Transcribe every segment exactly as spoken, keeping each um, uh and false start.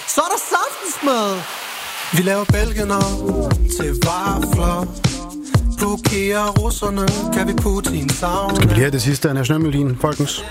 så er der saftensmad. Vi laver bælgener til vafler. Blokerer russerne, kan vi Putin savne. Skal vi lige have det sidste af nationalmelodien, folkens?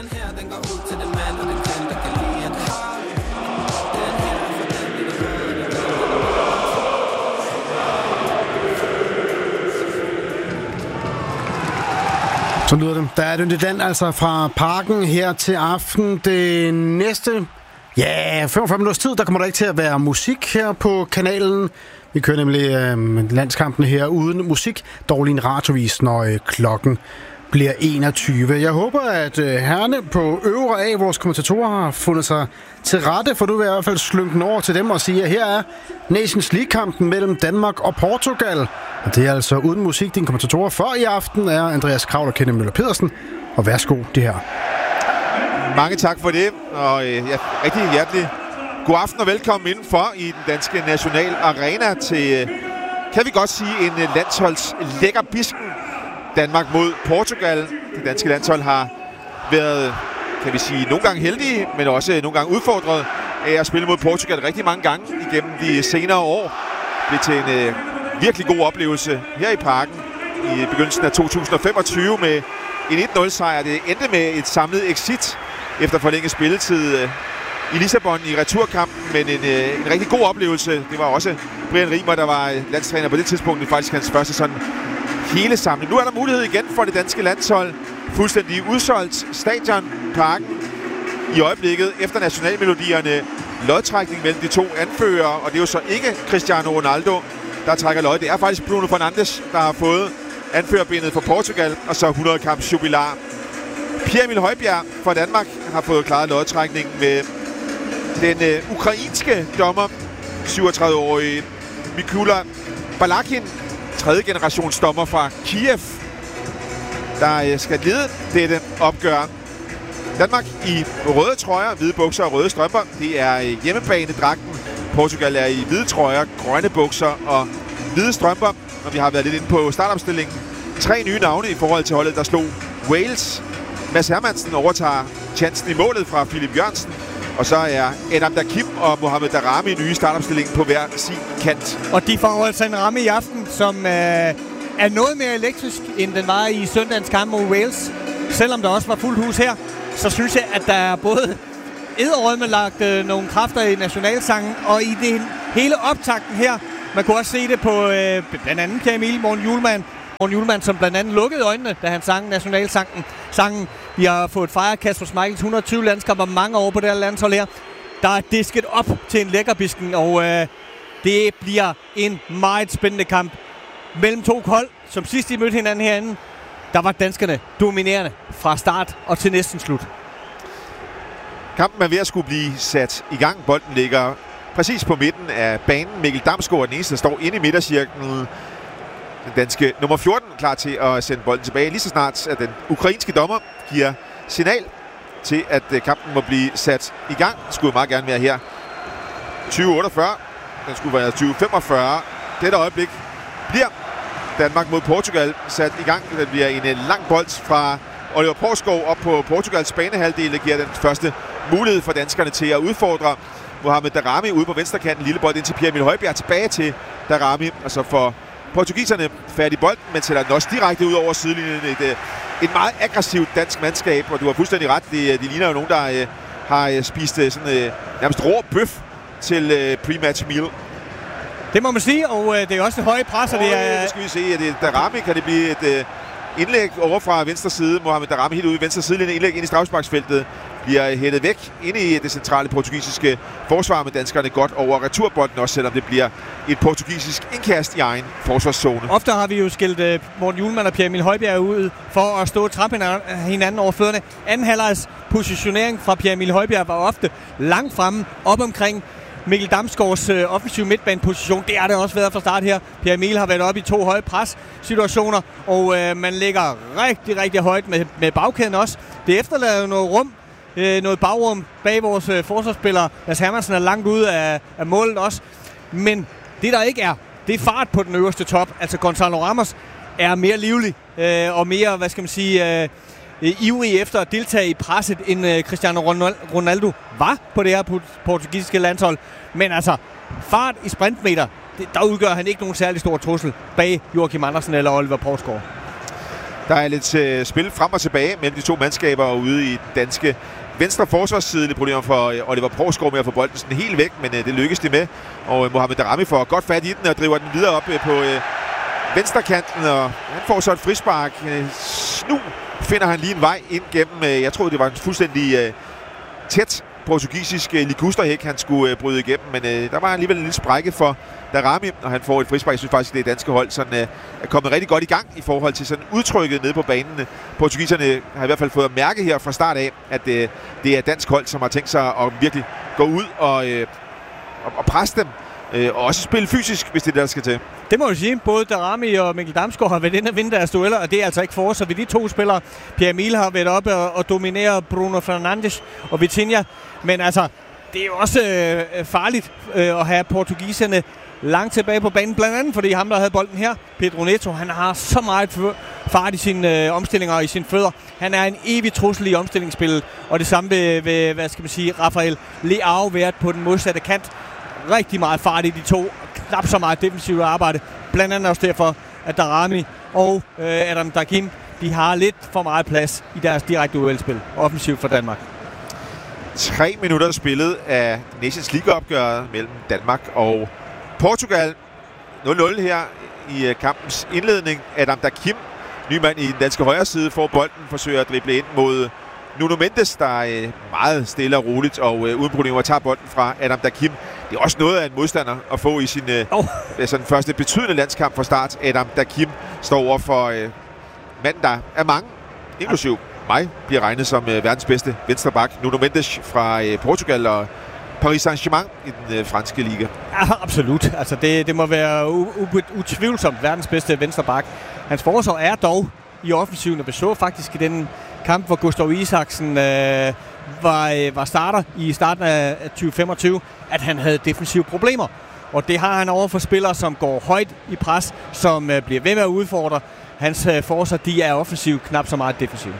Så lyder det. Der er det den altså fra Parken her til aften. Det næste, ja, femogfyrre minutters tid, der kommer der ikke til at være musik her på kanalen. Vi kører nemlig øh, landskampene her uden musik, dog lige en radiovis, når øh, klokken bliver enogtyve. Jeg håber, at øh, herrene på øvre af vores kommentatorer har fundet sig til rette, for du vil i hvert fald slynge den over til dem og sige, at her er Nations League-kampen mellem Danmark og Portugal. Og det er altså uden musik. Din kommentatorer for i aften er Andreas Kraul og Kenneth Møller Pedersen. Og værsgo, det her. Mange tak for det, og øh, ja, rigtig hjertelig god aften og velkommen indenfor i den danske National Arena til, kan vi godt sige, en landsholds lækker bisken. Danmark mod Portugal. Det danske landshold har været, kan vi sige, nogle gange heldige, men også nogle gange udfordret af at spille mod Portugal rigtig mange gange igennem de senere år. Det blev til en øh, virkelig god oplevelse her i Parken i begyndelsen af to tusind og femogtyve med en et nul sejr. Det endte med et samlet exit efter forlænget spilletid øh, i Lissabon i returkampen, men en, øh, en rigtig god oplevelse. Det var også Brian Riemer, der var landstræner på det tidspunkt. Det er faktisk hans første sådan hele samling. Nu er der mulighed igen for det danske landshold. Fuldstændig udsolgt stadion, Parken i øjeblikket efter nationalmelodierne. Lodtrækning mellem de to anførere, og det er jo så ikke Cristiano Ronaldo, der trækker lod. Det er faktisk Bruno Fernandes, der har fået anførerbindet for Portugal, og så hundrede kamps jubilar. Pierre Emil Højbjerg fra Danmark har fået klaret lodtrækningen med den øh, ukrainske dommer, syvogtredive-årige Mikula Balakin, tredje generations dommer fra Kiev, der øh, skal lede dette opgør. Danmark i røde trøjer, hvide bukser og røde strømper. Det er hjemmebanedragten. Portugal er i hvide trøjer, grønne bukser og hvide strømper. Og vi har været lidt inde på startopstillingen. Tre nye navne i forhold til holdet, der slog Wales. Mads Hermansen overtager chancen i målet fra Philip Jørgensen. Og så er Adam Dakim og Mohamed Daramy nye startopstillingen på hver sin kant. Og de får altså en ramme i aften, som øh, er noget mere elektrisk, end den var i søndagens kamp mod Wales. Selvom der også var fuldt hus her, så synes jeg, at der er både edderrødme lagt øh, nogle kræfter i nationalsangen, og i det hele optakten her. Man kunne også se det på øh, blandt andet Pierre Emil Morten Hjulmand. Morten Hjulmand, som blandt andet lukkede øjnene, da han sang nationalsangen. Sangen. Vi har fået fejret Kasper Schmeichels hundrede og tyve landskamper mange år på det her landshold her. Der er disket op til en lækkerbisken, og øh, det bliver en meget spændende kamp mellem to hold, som sidst de mødte hinanden herinde. Der var danskerne dominerende fra start og til næsten slut. Kampen er ved at skulle blive sat i gang. Bolden ligger præcis på midten af banen. Mikkel Damsgaard er den eneste, der står inde i midtercirklen. Den danske nummer fjorten klar til at sende bolden tilbage. Lige så snart at den ukrainske dommer giver signal til, at kampen må blive sat i gang. Det skulle meget gerne være her. tyve otteogfyrre. Den skulle være tyve femogfyrre. Dette øjeblik bliver Danmark mod Portugal sat i gang. Det bliver en lang bold fra Oliver Poulskov op på Portugals banehalvdel. Det giver den første mulighed for danskerne til at udfordre Mohamed Daramy ude på venstrekanten. Lille bold ind til Pierre Emil Højbjerg, tilbage til Daramy, og så får portugiserne fat i bolden, men sætter den også direkte ud over sidelinjen. Et, et meget aggressivt dansk mandskab, og du har fuldstændig ret. De, de ligner jo nogen, der uh, har spist uh, sådan uh, nærmest rå bøf til uh, pre-match meal. Det må man sige, og uh, det er også det høje pres, og det er... Nu skal vi se, at det er Daramy, kan det blive et uh, indlæg over fra venstre side. Mohamed Daramy helt ude i venstre sidelinje, indlæg ind i straffesparksfeltet. Bliver hættet væk ind i det centrale portugisiske forsvar, med danskerne godt over returbolden, også selvom det bliver et portugisisk indkast i egen forsvarszone. Ofte har vi jo skilt uh, Morten Hjulmand og Pierre Emil Højbjerg ud for at stå og trappe hinanden over fødderne. Anden halvlejs positionering fra Pierre Emil Højbjerg var ofte langt fremme, op omkring Mikkel Damsgaards øh, offensiv midtbaneposition. Det er det også været fra start her. Pierre Emil har været oppe i to høje pres-situationer, og øh, man ligger rigtig, rigtig højt med, med bagkæden også. Det efterlader noget rum, øh, noget bagrum bag vores øh, forsvarsspillere. Mads Hermansen er langt ude af, af målet også. Men det der ikke er, det er fart på den øverste top. Altså Gonzalo Ramos er mere livlig øh, og mere, hvad skal man sige, øh, øh, ivrige efter at deltage i presset, end øh, Cristiano Ronaldo var på det her portugisiske landshold. Men altså, fart i sprintmeter, det, der udgør han ikke nogen særlig stor trussel bag Joachim Andersen eller Oliver Poulsgaard. Der er lidt øh, spil frem og tilbage mellem de to mandskaber ude i den danske venstre forsvarsside. Det problemer for øh, Oliver Poulsgaard med at få bolden sådan helt væk, men øh, det lykkes det med. Og øh, Mohamed Daramy får godt fat i den og driver den videre op øh, på øh, venstrekanten, og han får så et frispark. Øh, snu finder han lige en vej ind gennem, øh, jeg troede det var en fuldstændig øh, tæt portugisisk øh, ligusterhæk, han skulle øh, bryde igennem, men øh, der var alligevel en lille sprække for Daramy, og han får et frispark. Jeg synes faktisk, det danske hold sådan, øh, er kommet rigtig godt i gang i forhold til sådan udtrykket nede på banen. Portugiserne har i hvert fald fået at mærke her fra start af, at øh, det er dansk hold, som har tænkt sig at virkelig gå ud og, øh, og presse dem, øh, og også spille fysisk, hvis det er det, der skal til. Det må jeg sige. Både Daramy og Mikkel Damsgaard har været inde og vinde deres dueller, og det er altså ikke for os. Og ved de to spillere, Pierre Emil har været oppe og, og dominere Bruno Fernandes og Vitinha. Men altså, det er jo også øh, farligt øh, at have portugiserne langt tilbage på banen. Blandt andet, fordi ham, der havde bolden her, Pedro Neto, han har så meget fart i sine øh, omstillinger og i sine fødder. Han er en evig trussel i omstillingsspillet. Og det samme ved, ved hvad skal man sige, Rafael Leao været på den modsatte kant. Rigtig meget fart i de to, knap så meget defensivt arbejde. Blandt andet også derfor, at Daramy og øh, Adam Dakim, de har lidt for meget plads i deres direkte duelspil, offensivt for Danmark. Tre minutter spillet af Nations League-opgøret mellem Danmark og Portugal. nul nul her i kampens indledning. Adam Dakim, ny mand i den danske højre side, får bolden, forsøger at drible ind mod Nuno Mendes, der er meget stille og roligt og øh, uden problemer tager bolden fra Adam Dakim. Det er også noget af en modstander at få i sin øh, oh. sådan første betydende landskamp fra start. Adam Dakim står over for øh, manden, der er mange, inklusiv mig, bliver regnet som øh, verdens bedste venstreback. Nuno Mendes fra øh, Portugal og Paris Saint-Germain i den øh, franske liga. Ja, absolut. Altså, det, det må være u- u- utvivlsomt verdens bedste venstreback. Hans forsvar er dog i offensiven, og vi så faktisk i den kamp, hvor Gustav Isaksen øh, var, øh, var starter i starten af tyve femogtyve, at han havde defensive problemer. Og det har han over for spillere, som går højt i pres, som øh, bliver ved med at udfordre. Hans øh, forsvar, de er offensiv, knap så meget defensiv.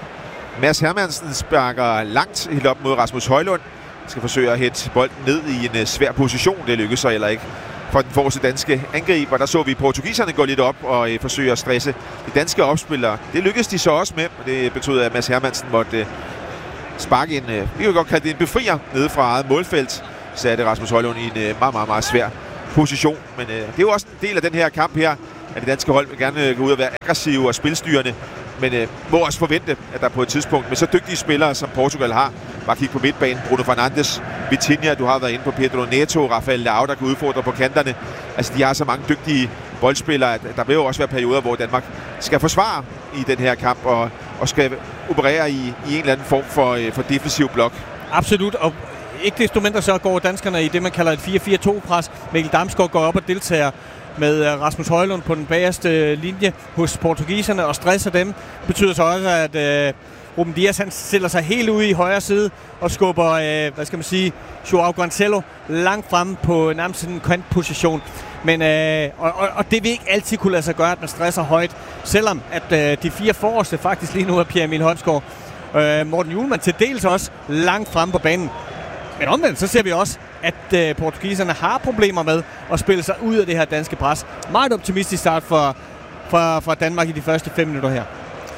Mads Hermansen sparker langt helt op mod Rasmus Højlund. Han skal forsøge at hætte bolden ned i en uh, svær position. Det lykkes så heller ikke for den forreste danske angriber. Der så vi portugiserne gå lidt op og uh, forsøge at stresse de danske opspillere. Det lykkedes de så også med, og det betød, at Mads Hermansen måtte uh, sparke en, uh, vi kan godt kalde det en befrier nede fra eget målfelt. Satte Rasmus Højlund i en uh, meget, meget, meget svær position. Men uh, det er jo også en del af den her kamp her, at det danske hold vil gerne uh, gå ud og være aggressive og spilstyrende. Men øh, må også forvente, at der på et tidspunkt med så dygtige spillere, som Portugal har, bare kigge på midtbanen, Bruno Fernandes, Vitinha, du har været inde på Pedro Neto, Rafael Leao, der kan udfordre på kanterne. Altså, de har så mange dygtige boldspillere, at der vil jo også være perioder, hvor Danmark skal forsvare i den her kamp, og, og skal operere i, i en eller anden form for, øh, for defensiv blok. Absolut, og ikke desto mindre så går danskerne i det, man kalder et fire fire to-pres. Mikkel Damsgaard går op og deltager med Rasmus Højlund på den bagerste linje hos portugiserne og stresser dem. Det betyder så også, at øh, Ruben Dias han stiller sig helt ude i højre side og skubber, øh, hvad skal man sige, Joao Cancelo langt fremme på nærmest en kantposition. Men, øh, og, og, og det vil ikke altid kunne lade sig gøre, at man stresser højt, selvom at øh, de fire forreste faktisk lige nu er Pierre Emil Højsgaard. Øh, Morten Hjulmand til dels også langt fremme på banen. Men omvendt, så ser vi også, at øh, portugiserne har problemer med at spille sig ud af det her danske pres. Meget optimistisk start for, for, for Danmark i de første fem minutter her.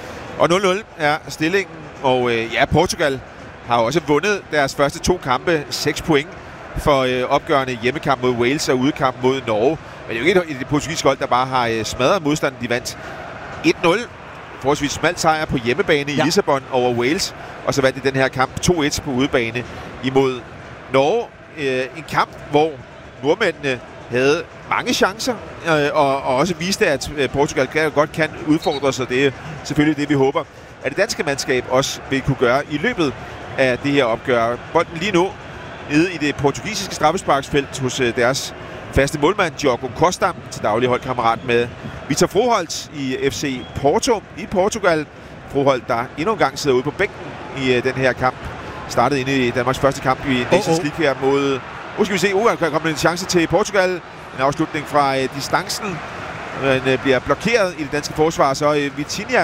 Og nul nul er stillingen, og øh, ja, Portugal har også vundet deres første to kampe, seks point for øh, opgørende hjemmekamp mod Wales og udekamp mod Norge. Men det er jo ikke det portugisiske hold, der bare har øh, smadret modstanden. De vandt et nul. Forholdsvis smalt sejr på hjemmebane ja. i Lissabon over Wales. Og så vandt de den her kamp to et på udebane imod Norge. Øh, en kamp, hvor nordmændene havde mange chancer, øh, og, og også viste, at øh, Portugal kan, godt kan udfordre sig. Det er selvfølgelig det, vi håber, at det danske mandskab også vil kunne gøre i løbet af det her opgør. Bolden lige nu nede i det portugisiske straffesparksfelt hos øh, deres faste målmand, Diogo Costa, til daglig holdkammerat med Vitor Froholt i F C Porto i Portugal. Froholt, der endnu en gang sidder ude på bænken i øh, den her kamp. Startede inde i Danmarks første kamp i Nations oh, oh. League her mod... Nu skal vi se, uh, der kommer en chance til Portugal. En afslutning fra uh, distancen. Den uh, bliver blokeret i det danske forsvar, så uh, Vitinha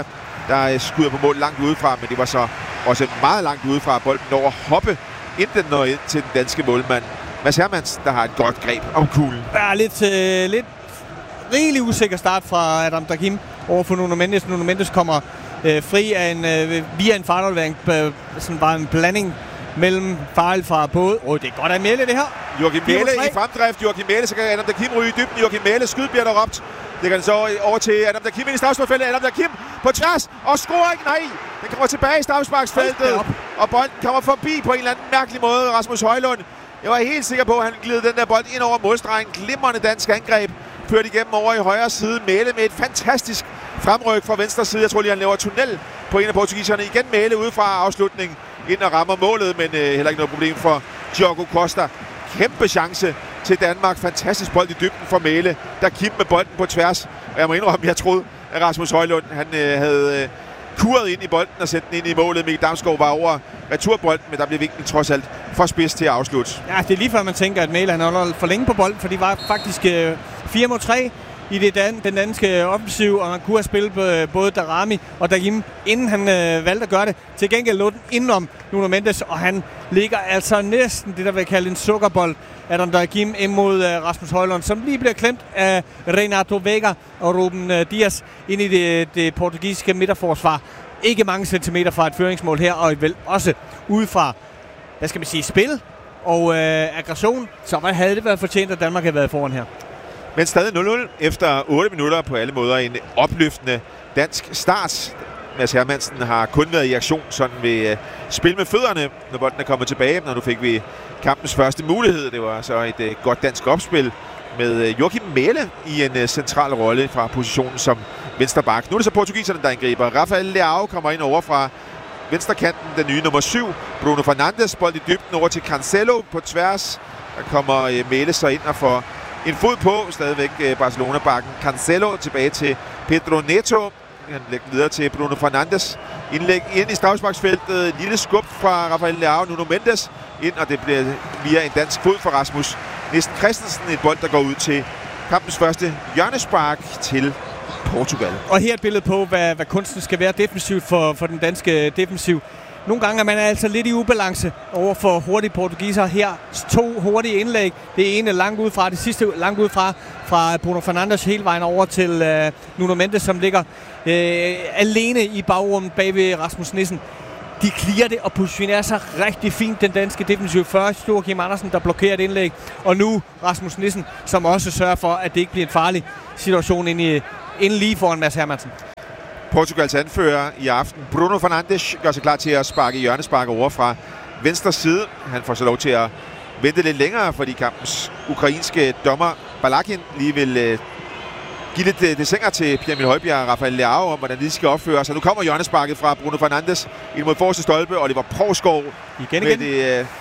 der øh, skyder på mål langt udefra, men det var så også meget langt udefra, bolden når at hoppe, inden den når ind til den danske målmand Mads Hermansen, der har et godt greb om kuglen. Der er lidt, øh, lidt rigelig usikker start fra Adam Dagim over for Nuno Mendes. Nuno Mendes kommer øh, fri af en, øh, via en fartaflevering, øh, sådan bare en blanding mellem fejl fra både... Åh, oh, det er godt af Mæle, det her. Joachim Mæle i fremdrift. Joachim Mæle, så kan Adam Dagim ryge i dybden. Joachim Mæle, skyd bliver der råbt. Det kan så over til Adam Dagim ind i straffesparksfeltet. Adam Dagim på tværs og scoring. Nej, den kommer tilbage i straffesparksfeltet. Og bolden kommer forbi på en eller anden mærkelig måde. Rasmus Højlund. Jeg var helt sikker på, at han gled den der bold ind over målstregen. Glimrende dansk angreb. Ført igennem over i højre side. Mæle med et fantastisk fremryk fra venstre side. Jeg tror lige, han laver tunnel på en af portugiserne. Igen Mæle ude fra afslutning. Ind og rammer målet, men øh, heller ikke noget problem for Diogo Costa. Kæmpe chance til Danmark. Fantastisk bold i dybden for Mæle, der Kim med bolden på tværs. Og jeg må indrømme, at jeg troede, at Rasmus Højlund han, øh, havde øh, kuret ind i bolden og sætte den ind i målet. Mikkel Damsgaard var over returbolden, men der blev vinklen trods alt for spids til at afslutte. Ja, det er lige før man tænker, at Mæle han holder for længe på bolden, for de var faktisk øh, fire mod tre i det dan- den danske offensiv, og man kunne have spillet både Darami og Dagim, inden han øh, valgte at gøre det. Til gengæld lå den indenom Nuno Mendes, og han ligger altså næsten det, der vil kalde en sukkerbold, Adam Dagim imod øh, Rasmus Højlund, som lige bliver klemt af Renato Vega og Ruben øh, Dias ind i det, det portugisiske midterforsvar. Ikke mange centimeter fra et føringsmål her, og vel også ude fra, hvad skal man sige, spil og øh, aggression, så hvad havde det været fortjent, at Danmark havde været foran her. Men stadig nul nul efter otte minutter på alle måder. En opløftende dansk start. Mads Hermansen har kun været i aktion sådan ved uh, spil med fødderne, når bolden er kommet tilbage. Når nu fik vi kampens første mulighed. Det var så et uh, godt dansk opspil med uh, Joachim Mæle i en uh, central rolle fra positionen som venstre bak. Nu er det så portugiserne, der angriber. Rafael Leao kommer ind over fra venstrekanten, den nye nummer syv. Bruno Fernandes, bold i dybden over til Cancelo på tværs. Der kommer uh, Mæle så ind og får en fod på, stadigvæk Barcelona-bakken. Cancelo tilbage til Pedro Neto. Han lægger videre til Bruno Fernandes. Indlæg ind i straffesparksfeltet. Lille skub fra Rafael Leao. Nuno Mendes ind, og det bliver via en dansk fod for Rasmus Nissen Christensen. Et bold, der går ud til kampens første hjørnespark til Portugal. Og her et billede på, hvad, hvad kunsten skal være defensivt for, for den danske defensiv. Nogle gange er man altså lidt i ubalance over for hurtige portugiser. Her to hurtige indlæg. Det ene langt udefra, det sidste langt udefra fra Bruno Fernandes hele vejen over til øh, Nuno Mendes, som ligger øh, alene i bagrummet bag ved Rasmus Nissen. De clearer det og positionerer sig rigtig fint, den danske defensiv. Først Joachim Andersen, der blokerer et indlæg, og nu Rasmus Nissen, som også sørger for, at det ikke bliver en farlig situation ind, i, ind lige foran Mads Hermansen. Portugals anfører i aften, Bruno Fernandes, gør sig klar til at sparke hjørnespark over fra venstre side. Han får så lov til at vente lidt længere, fordi kampens ukrainske dommer Balakin lige vil øh, give lidt øh, desinger til Pierre Emil Højbjerg og Rafael Leao om, hvordan de skal opføre sig. Nu kommer hjørnesparket fra Bruno Fernandes ind mod forreste stolpe, Oliver Provskov igen, igen. med det, øh,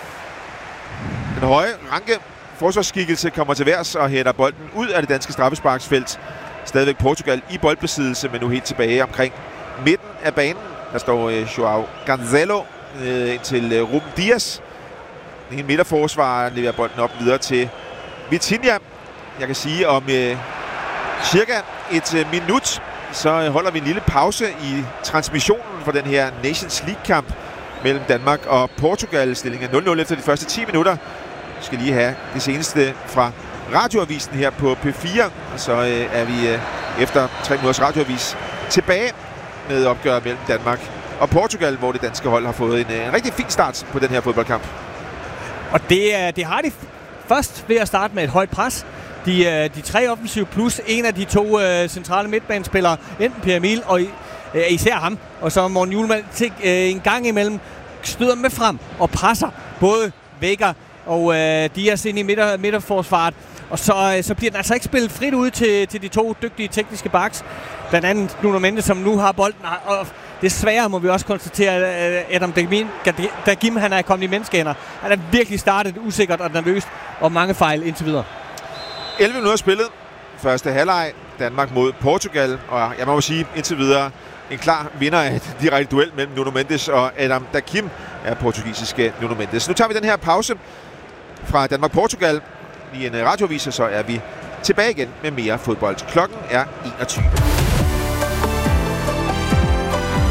den høje ranke forsvarsskikkelse kommer til værs og hætter bolden ud af det danske straffesparksfelt. Stadigvæk Portugal i boldbesiddelse, men nu helt tilbage omkring midten af banen. Der står øh, Joao Cancelo øh, til øh, Ruben Dias. En midterforsvar leverer bolden op videre til Vitinha. Jeg kan sige om øh, cirka et øh, minut, så øh, holder vi en lille pause i transmissionen for den her Nations League-kamp mellem Danmark og Portugal. Stillingen er nul nul efter de første ti minutter. Vi skal lige have det seneste fra radioavisen her på P fire, og så øh, er vi øh, efter tre minutters radioavis tilbage med opgør mellem Danmark og Portugal, hvor det danske hold har fået en, øh, en rigtig fin start på den her fodboldkamp. Og det, øh, det har de først ved at starte med et højt pres. De, øh, de tre offensive plus en af de to øh, centrale midtbanespillere, enten Pierre Emil og øh, især ham, og så Morten Hjulmand til øh, en gang imellem støder med frem og presser både Vega og øh, Dias ind i midter, midterforsvaret. Og så, så bliver den altså ikke spillet frit ud til, til de to dygtige tekniske backs. Blandt andet Nuno Mendes, som nu har bolden. Og desværre må vi også konstatere, at Adam Dagim, Dagim han er kommet i menneskehænder. Han er virkelig startet usikkert og nervøst, og mange fejl indtil videre. elleve minutter spillet. Første halvleg. Danmark mod Portugal. Og jeg må sige indtil videre en klar vinder af et direkte duel mellem Nuno Mendes og Adam Dagim er portugisiske Nuno Mendes. Nu tager vi den her pause fra Danmark-Portugal. I en radioavis, så er vi tilbage igen med mere fodbold. Klokken er enogtyve.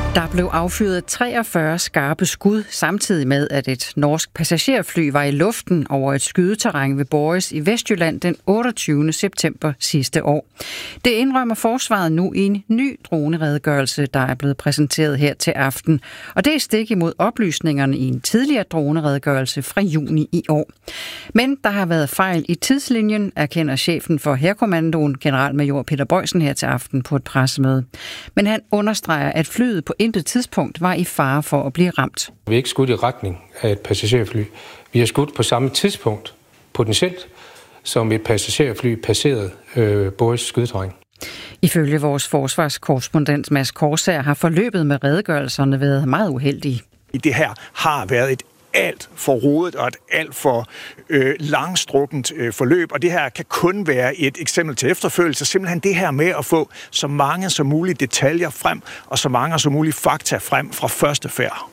Der blev affyret treogfyrre skarpe skud, samtidig med, at et norsk passagerfly var i luften over et skydeterræn ved Borris i Vestjylland den otteogtyvende september sidste år. Det indrømmer forsvaret nu i en ny droneredegørelse, der er blevet præsenteret her til aften. Og det er stik imod oplysningerne i en tidligere droneredegørelse fra juni i år. Men der har været fejl i tidslinjen, erkender chefen for Hærkommandoen, generalmajor Peter Boysen, her til aften på et pressemøde. Men han understreger, at flyet på intet tidspunkt var i fare for at blive ramt. Vi har ikke skudt i retning af et passagerfly. Vi har skudt på samme tidspunkt, potentielt, som et passagerfly passerede øh, Borris skydeterræn. Ifølge vores forsvarskorrespondent Mads Korsager har forløbet med redegørelserne været meget uheldige. Det her har været et alt for rodet og et alt for øh, langstrukkent øh, forløb, og det her kan kun være et eksempel til efterfølgelse. Simpelthen det her med at få så mange som muligt detaljer frem, og så mange som muligt fakta frem fra første færd.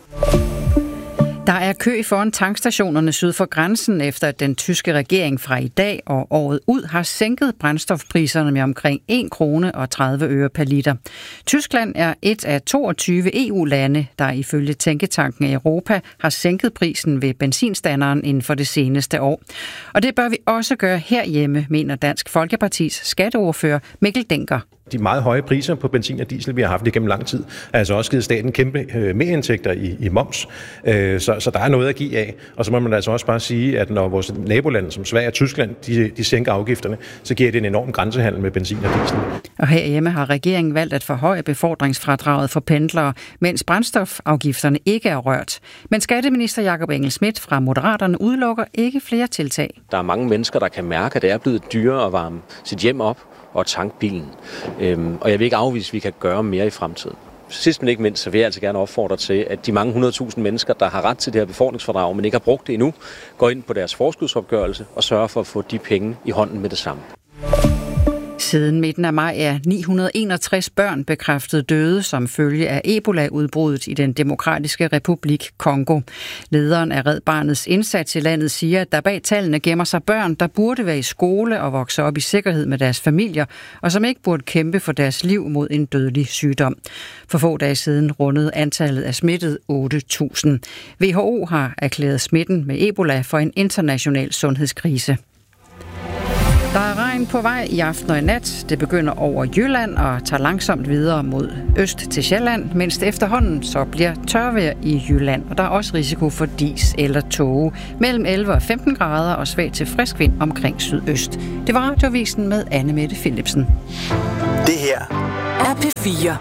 Der er kø foran tankstationerne syd for grænsen, efter at den tyske regering fra i dag og året ud har sænket brændstofpriserne med omkring en krone og tredive øre per liter. Tyskland er et af toogtyve E U-lande, der ifølge Tænketanken Europa har sænket prisen ved benzinstanderen inden for det seneste år. Og det bør vi også gøre herhjemme, mener Dansk Folkepartis skatteordfører Mikkel Denker. De meget høje priser på benzin og diesel, vi har haft igennem lang tid, er altså også givet staten kæmpe øh, merindtægter i, i moms. Øh, så, så der er noget at give af. Og så må man altså også bare sige, at når vores nabolande som Sverige og Tyskland, de, de sænker afgifterne, så giver det en enorm grænsehandel med benzin og diesel. Og herhjemme har regeringen valgt at forhøje befordringsfradraget for pendlere, mens brændstofafgifterne ikke er rørt. Men skatteminister Jakob Engel-Schmidt fra Moderaterne udelukker ikke flere tiltag. Der er mange mennesker, der kan mærke, at det er blevet dyrere at varme sit hjem op og tanke bilen. Øhm, og jeg vil ikke afvise, at vi kan gøre mere i fremtiden. Sidst men ikke mindst, så vil jeg altså gerne opfordre til, at de mange hundredtusind mennesker, der har ret til det her befordringsfradrag, men ikke har brugt det endnu, går ind på deres forskudsopgørelse og sørger for at få de penge i hånden med det samme. Siden midten af maj er ni hundrede og enogtres børn bekræftet døde som følge af Ebola-udbruddet i den demokratiske republik Kongo. Lederen af Red Barnets indsats i landet siger, at der bag tallene gemmer sig børn, der burde være i skole og vokse op i sikkerhed med deres familier, og som ikke burde kæmpe for deres liv mod en dødelig sygdom. For få dage siden rundede antallet af smittede otte tusind. W H O har erklæret smitten med Ebola for en international sundhedskrise. Der er regn på vej i aften og i nat. Det begynder over Jylland og tager langsomt videre mod øst til Sjælland, mens det efterhånden så bliver tørvejr i Jylland. Og der er også risiko for dis eller tåge. Mellem elleve og femten grader og svag til frisk vind omkring sydøst. Det var Radiovisen med Anne Mette Philipsen. Det her er P fire.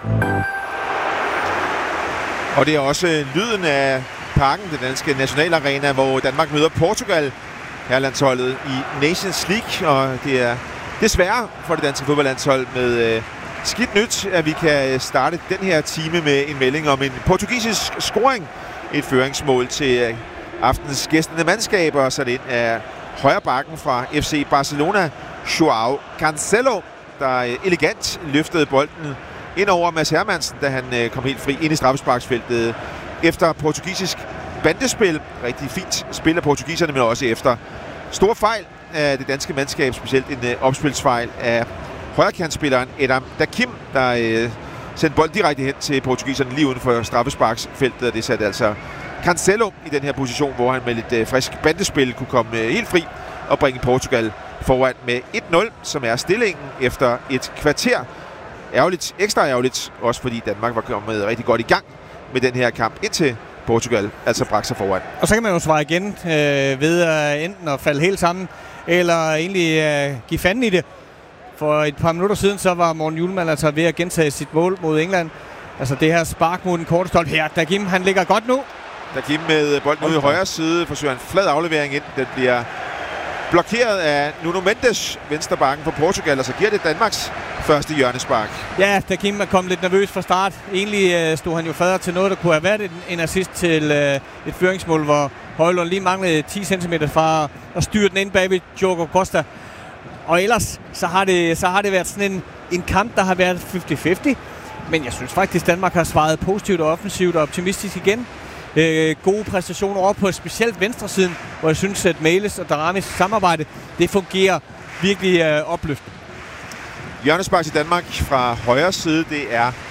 Og det er også lyden af Parken, den danske nationalarena, hvor Danmark møder Portugal. Herlandsholdet i Nations League, og det er desværre for det danske fodboldlandshold med øh, skidt nyt, at vi kan starte den her time med en melding om en portugisisk scoring. Et føringsmål til øh, aftens gæstende mandskaber, så det ind af højre bakken fra F C Barcelona, Joao Cancelo, der øh, elegant løftede bolden ind over Mads Hermansen, da han øh, kom helt fri ind i straffesparksfeltet efter portugisisk bandespil. Rigtig fint spil af portugiserne, men også efter stor fejl af det danske mandskab, specielt en øh, opspilsfejl af højrekantspilleren Edam Dakim, der øh, sendte bolden direkte hen til portugiserne lige uden for straffesparksfeltet, og det satte altså Cancelo i den her position, hvor han med lidt øh, frisk bandespil kunne komme øh, helt fri og bringe Portugal foran med et nul, som er stillingen efter et kvarter. Ærgerligt, ekstra ærgerligt, også fordi Danmark var kommet rigtig godt i gang med den her kamp indtil Portugal altså brak sig foran. Og så kan man jo svare igen øh, ved at enten at falde helt sammen, eller egentlig øh, give fanden i det. For et par minutter siden, så var Morten Hjulmand altså ved at gentage sit mål mod England. Altså det her spark mod den korte stolpe her. Dakim, han ligger godt nu. Dakim med bolden ude i højre side, forsøger en flad aflevering ind. Den bliver blokeret af Nuno Mendes, venstre bakken for Portugal, og så giver det Danmarks første hjørnespark. Ja, Dakim er kommet lidt nervøs fra start. Egentlig øh, stod han jo fader til noget, der kunne have været en, en assist til øh, et føringsmål, hvor Højlund lige manglede ti centimeter fra at styre den ind bag ved Diogo Costa. Og ellers så har det, så har det været sådan en, en kamp, der har været halvtreds halvtreds. Men jeg synes faktisk, Danmark har svaret positivt og offensivt og optimistisk igen. Øh, gode præstationer over på specielt venstresiden, hvor jeg synes, at Mæles og Daramis samarbejde, det fungerer virkelig øh, opløftende. Hjørnespark til Danmark fra højre side, det er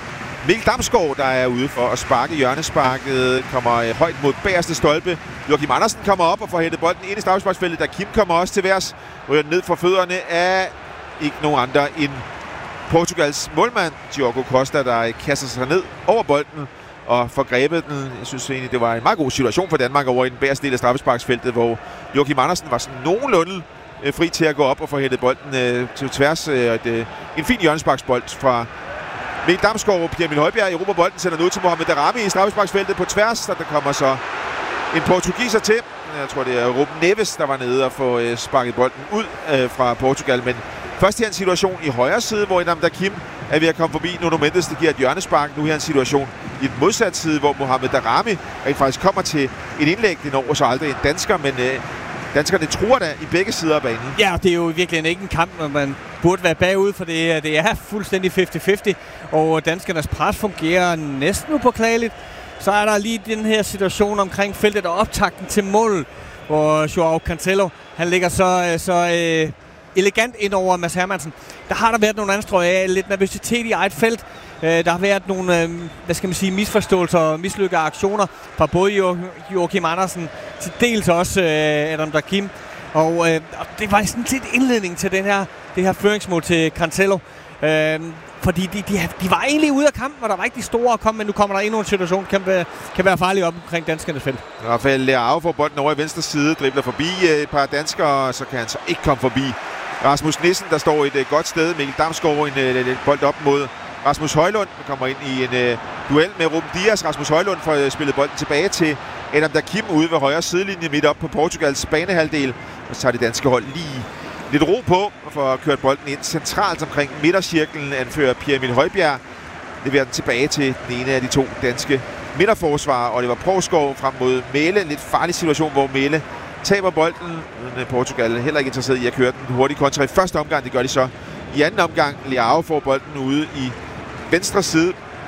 Mikkel Damsgaard, der er ude for at sparke hjørnesparket, kommer højt mod bagerste stolpe. Joachim Andersen kommer op og får hentet bolden ind i straffesparksfeltet, da Kim kommer også til værs. Ryger ned fra fødderne af ikke nogen andre end Portugals målmand, Diogo Costa, der kaster sig ned over bolden og får grebet den. Jeg synes egentlig, det var en meget god situation for Danmark over i den bagerste del af straffesparksfeltet, hvor Joachim Andersen var sådan nogenlunde øh, fri til at gå op og få hentet bolden øh, til tværs. Øh, et, en fin hjørnesparksbold fra Mikkel Damsgaard og Pierre Emil Højbjerg. Europa bolden sender den ud til Mohamed Daramy i straffesparksfeltet på tværs, og der kommer så en portugiser til. Jeg tror, det er Ruben Neves, der var nede og få øh, sparket bolden ud øh, fra Portugal, men først her en situation i højre side, hvor Edam Dakim er ved at komme forbi Nuno Mendes, der giver et hjørnespark. Nu her en situation i den modsatte side, hvor Mohamed Daramy faktisk kommer til et indlæg. Det når så aldrig en dansker, men øh, danskerne truer da i begge sider af banen. Ja, det er jo virkelig ikke en kamp, når man burde være bagud, for det, det er fuldstændig halvtreds halvtreds, og danskernes pres fungerer næsten upåklageligt. Så er der lige den her situation omkring feltet og optakten til mål, hvor Joao Cancelo, han ligger så, så øh, elegant ind over Mads Hermansen. Der har der været nogle anstrøg af, lidt nervøsitet i eget felt. Der har været nogle, øh, hvad skal man sige, misforståelser og mislykkede aktioner fra både jo- Joachim Andersen, til dels også øh, Edam Dakim. Og, øh, og det var sådan set indledning til den her, det her føringsmål til Cancelo. Øh, fordi de, de, de var egentlig ude af kampen, og der var ikke de store at komme, men nu kommer der endnu en situation, kan være, kan være farlig op omkring danskernes felt. Rafael Leao får bolden over i venstre side, dribler forbi et par danskere, og så kan han så ikke komme forbi Rasmus Nissen, der står et godt sted. Mikkel Damsgaard en, en, en bold op mod Rasmus Højlund, der kommer ind i en uh, duel med Ruben Dias. Rasmus Højlund får uh, spillet bolden tilbage til Edam Dakim ude ved højre sidelinje midt op på Portugals banehalvdel. Og så tager det danske hold lige lidt ro på og får kørt bolden ind centralt omkring midtercirklen. Anfører Pierre Emil Højbjerg leverer den tilbage til den ene af de to danske midterforsvarer. Og det var Provskov frem mod Mæle. En lidt farlig situation, hvor Mæle taber bolden. Portugal heller ikke interesseret i at køre den hurtigt kontra i første omgang. Det gør de så i anden omgang. Leao får bolden ude i venstre side.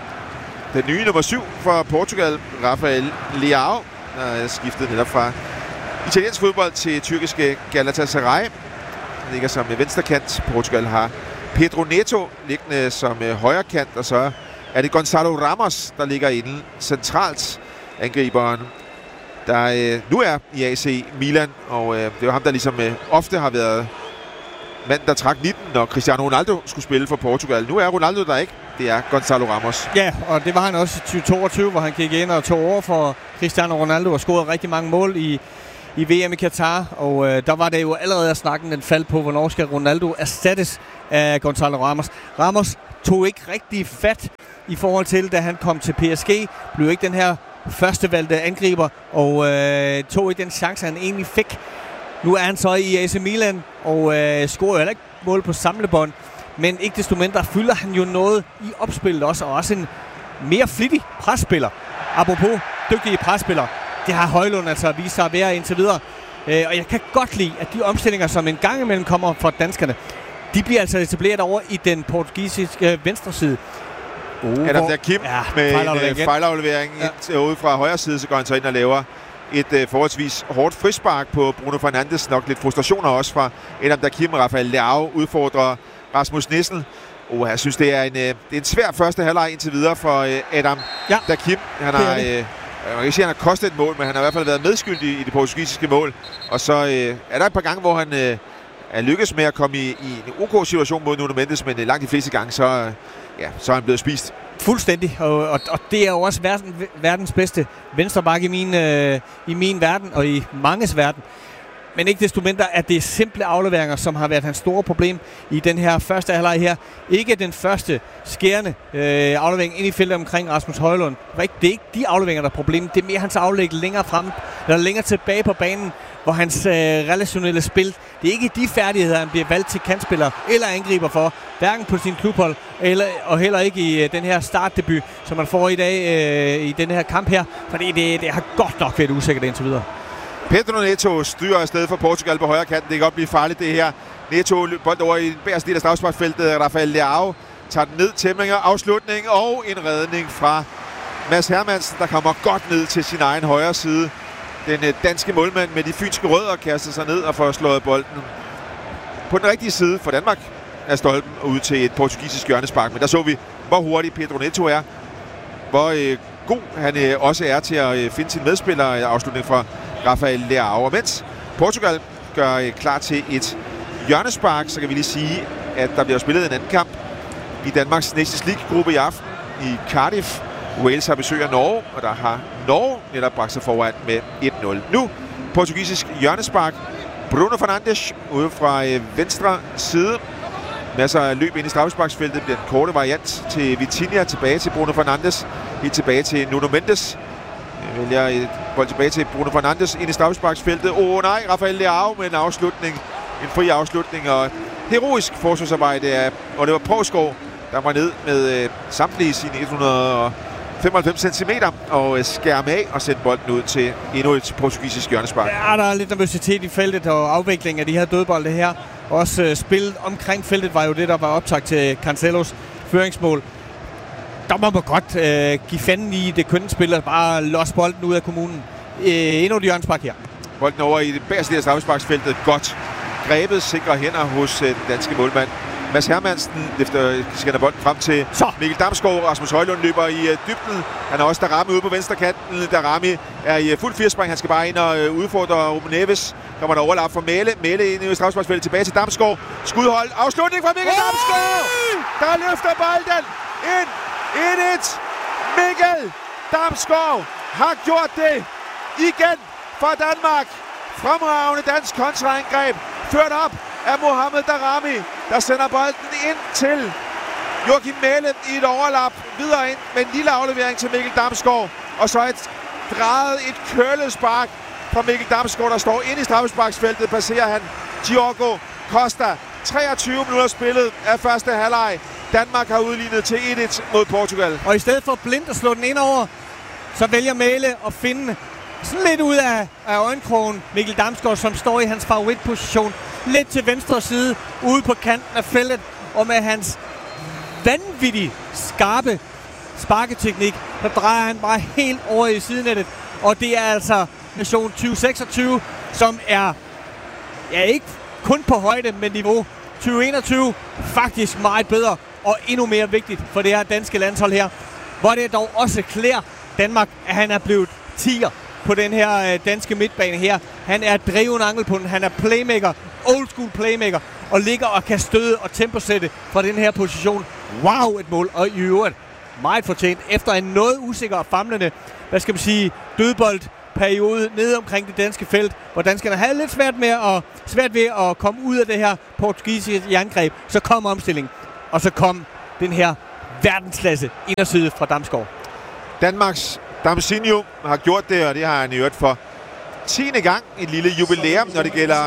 Den nye nummer syv for Portugal, Rafael Leao, der er skiftet netop fra italiensk fodbold til tyrkiske Galatasaray. Han ligger som venstrekant. Portugal har Pedro Neto liggende som højrekant, og så er det Gonzalo Ramos, der ligger inde centralt. Angriberen, der øh, nu er i A C Milan, og øh, det er jo ham, der ligesom øh, ofte har været mand, der trak nitten, når Cristiano Ronaldo skulle spille for Portugal. Nu er Ronaldo der ikke. Det er Gonzalo Ramos. Ja, og det var han også i tyve toogtyve, hvor han gik ind og tog over for Cristiano Ronaldo og scorede rigtig mange mål i, i V M i Katar. Og øh, der var det jo allerede at snakken den fald på, hvornår skal Ronaldo erstattes af Gonzalo Ramos. Ramos tog ikke rigtig fat i forhold til, da han kom til P S G. Blev ikke den her førstevalgte angriber, og øh, tog ikke den chance, han egentlig fik. Nu er han så i A C Milan, og øh, scorer heller ikke mål på samlebånd. Men ikke desto mindre fylder han jo noget i opspillet også, og også en mere flittig presspiller. Apropos dygtige presspillere, det har Højlund altså vist sig at være indtil videre. Øh, og jeg kan godt lide, at de omstillinger, som en gang imellem kommer fra danskerne, de bliver altså etableret over i den portugisiske øh, venstre side. Oh, Edam Dakim ja, med fejlaflevering en uh, fejlaflevering ja. Ude fra højre side, så går han så ind og laver et uh, forholdsvis hårdt frispark på Bruno Fernandes. Nok lidt frustrationer også fra Edam Dakim. Rafael Leao udfordrer Rasmus Nissen. Oh, jeg synes, det er en, uh, det er en svær første halvleg indtil videre for uh, Edam ja. Dakim. Han har, uh, jeg kan ikke sige, at han har kostet et mål, men han har i hvert fald været medskyldig i det portugisiske mål. Og så uh, er der et par gange, hvor han uh, er lykkes med at komme i, i en OK situation mod Nuno Mendes, men uh, langt de fleste gange, så... Uh, Ja, så er han blevet spist. Fuldstændig, og, og, og det er jo også verden, verdens bedste venstreback i min, øh, i min verden, og i manges verden. Men ikke desto mindre, at det er simple afleveringer, som har været hans store problem i den her første halvleg her. Ikke den første skærende øh, aflevering ind i feltet omkring Rasmus Højlund. Det er ikke de afleveringer, der er problemet. Det er mere hans aflæg længere frem, eller længere tilbage på banen, hvor hans øh, relationelle spil, det er ikke de færdigheder, han bliver valgt til kantspiller eller angriber for, hverken på sin klubhold, eller, og heller ikke i øh, den her startdebut, som man får i dag øh, i den her kamp her, fordi det, det har godt nok været usikkert indtil videre. Pedro Neto styrer afsted for Portugal på højre kanten. Det kan godt blive farligt, det her. Neto bold over i den bagerste del af straffesparksfeltet. Rafael Leao tager den ned. Tæmminger, afslutning og en redning fra Mads Hermansen, der kommer godt ned til sin egen højre side. Den danske målmand med de fynske rødder kaster sig ned og får slået bolden på den rigtige side for Danmark af stolpen ud til et portugisisk hjørnespark. Men der så vi, hvor hurtigt Pedro Neto er. hvor øh, god han øh, også er til at øh, finde sin medspiller. Afslutning fra Rafael Leao. Og mens Portugal gør øh, klar til et hjørnespark, så kan vi lige sige, at der bliver spillet en anden kamp i Danmarks Nations League-gruppe i aften i Cardiff. Wales har besøg af Norge, og der har Norge netop bragt sig foran med et nul. Nu portugisisk hjørnespark. Bruno Fernandes ude fra øh, venstre side. Masser af løb ind i straffesparksfeltet. Bliver en korte variant til Vitinha. Tilbage til Bruno Fernandes. Helt tilbage til Nuno Mendes. Jeg vælger et bold tilbage til Bruno Fernandes ind i straffesparksfeltet. Åh oh, nej, Rafael Leao med en afslutning. En fri afslutning og heroisk forsvarsarbejde af Oliver Provsgaard, der var ned med øh, samtlige sine et hundrede og femoghalvfems centimeter og øh, skærme af og sætte bolden ud til endnu et portugisisk hjørnespark. Ja, der er lidt nervøsitet i feltet og afvikling af de her dødbolde her. Også øh, spillet omkring feltet var jo det, der var optakt til Cancelos føringsmål. Der må man godt øh, give fanden i det kønne spiller, bare losse bolden ud af kommunen. Øh, endnu et hjørnespark her. Bolden over i det bagerste del af straffesparksfeltet. Godt grebet, sikre hænder hos øh, den danske målmand Mads Hermansen, efter scanner bolden frem til så. Mikkel Damsgaard. Rasmus Højlund løber i uh, dybden. Han er også Darami ude på venstre kanten. Darami er i uh, fuld firespring. Han skal bare ind og uh, udfordre Ruben Neves. Kommer der overlap for Mæle. Mæle ind i straffesparksfeltet tilbage til Damsgaard. Skudhold. Afslutning fra Mikkel Damsgaard. Der løfter bolden ind. et et. Mikkel Damsgaard har gjort det igen for Danmark. Fremragende dansk kontraangreb. Ført op af Mohamed Darami, der sender bolden ind til Joachim Mæle i et overlap. Videre ind med en lille aflevering til Mikkel Damsgaard. Og så et drejet, et kølet spark fra Mikkel Damsgaard, der står ind i straffesparksfeltet. Passerer han Diogo Costa. treogtyve minutter spillet af første halvleg. Danmark har udlignet til et et mod Portugal. Og i stedet for blindt at slå den ind over, så vælger Mæle at finde sådan lidt ud af, af øjenkrogen Mikkel Damsgaard, som står i hans favoritposition. Lidt til venstre side, ude på kanten af feltet, og med hans vanvittigt skarpe sparketeknik, der drejer han bare helt over i sidenettet. Og det er altså nation tyve seksogtyve, som er ja, ikke kun på højde, men niveau tyve enogtyve faktisk meget bedre og endnu mere vigtigt for det her danske landshold her. Hvor det dog også klæder Danmark, at han er blevet tier på den her øh, danske midtbane her. Han er drevende angelpunkt, han er playmaker, old school playmaker, og ligger og kan støde og temposætte fra den her position. Wow, et mål, og i øvrigt meget fortjent efter en noget usikker og famlende, hvad skal man sige, dødboldperiode nede omkring det danske felt, hvor danskerne havde lidt svært, med at, svært ved at komme ud af det her portugisiske jerngreb. Så kom omstillingen, og så kom den her verdensklasse inderside fra Damsgaard. Danmarks Damsinho har gjort det, og det har han i øvrigt for tiende gang. Et lille jubilæum, når det gælder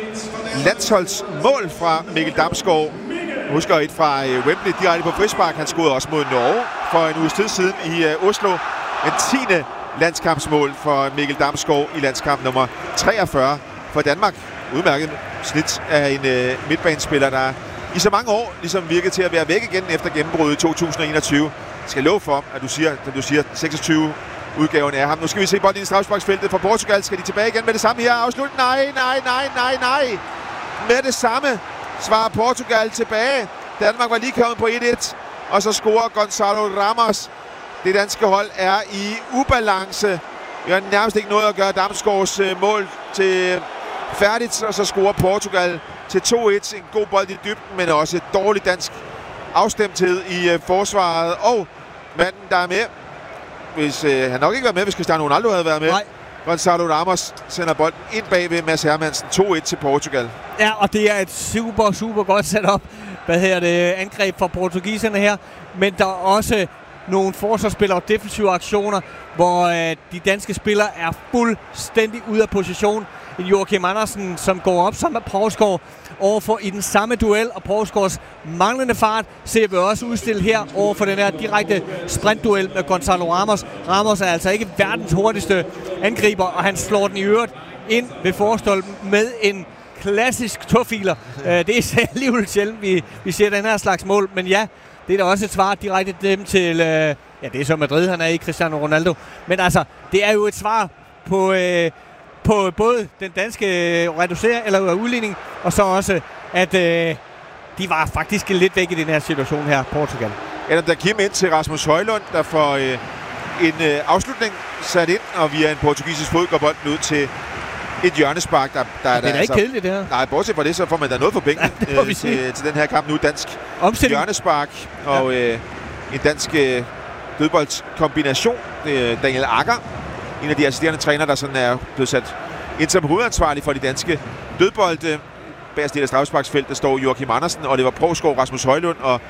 landsholdsmål fra Mikkel Damsgaard. Jeg husker et fra Wembley direkte på frispark. Han scorede også mod Norge for en uges tid siden i Oslo. En tiende landskampsmål for Mikkel Damsgaard i landskamp nummer treogfyrre for Danmark. Udmærket snit af en uh, midtbanespiller, der i så mange år ligesom virkede til at være væk igen efter gennembruddet i to tusind og enogtyve. Jeg skal love for, at du siger, at du siger seksogtyve udgaven af ham. Nu skal vi se bolden i straffesparksfeltet for Portugal. Skal de tilbage igen med det samme her? Afslut. Nej, nej, nej, nej, nej. Med det samme svarer Portugal tilbage. Danmark var lige kommet på et et. Og så scorer Gonzalo Ramos. Det danske hold er i ubalance. Vi har nærmest ikke noget at gøre Damsgaards mål til færdigt. Og så scorer Portugal til to et. En god bold i dybden, men også et dårligt dansk afstemthed i uh, forsvaret. Og manden, der er med, hvis uh, han nok ikke var med, hvis Cristiano Ronaldo havde været med. Nej. Gonzalo Ramos sender bolden ind bagved Mads Hermansen. to et til Portugal. Ja, og det er et super, super godt setup. Hvad her det angreb fra portugiserne her. Men der er også nogle forsvarsspillere og defensive aktioner, hvor uh, de danske spillere er fuldstændig ude af position. En Joachim Andersen, som går op sammen med Provsgaard overfor i den samme duel, og Provsgaards manglende fart ser vi også udstillet her overfor den her direkte sprintduel med Gonzalo Ramos. Ramos er altså ikke verdens hurtigste angriber, og han slår den i øvrigt ind ved forstolpen med en klassisk tåfiler. Det er alligevel sjældent, vi, vi ser den her slags mål, men ja, det er da også et svar direkte dem til, ja, det er så Madrid, han er i Cristiano Ronaldo, men altså, det er jo et svar på... Øh, på både den danske reducering eller udligning, og så også, at øh, de var faktisk lidt væk i den her situation her, Portugal. Adam Dakim ind til Rasmus Højlund, der får øh, en øh, afslutning sat ind, og via en portugisisk fod går bolden ud til et hjørnespark. Der, der, ja, det er der, ikke kedeligt, det her. Nej, bortset fra det, så får man da noget for pengene ja, øh, til, til den her kamp nu. Dansk Omstilling. Hjørnespark og øh, en dansk øh, dødboldkombination. Det er Daniel Akker, en af de assisterende træner, der sådan er blevet sat ind som hovedansvarlig for de danske dødbolde. Bagerst del af straffesparksfeltet står Joachim Andersen, Oliver Provsgaard, Rasmus Højlund og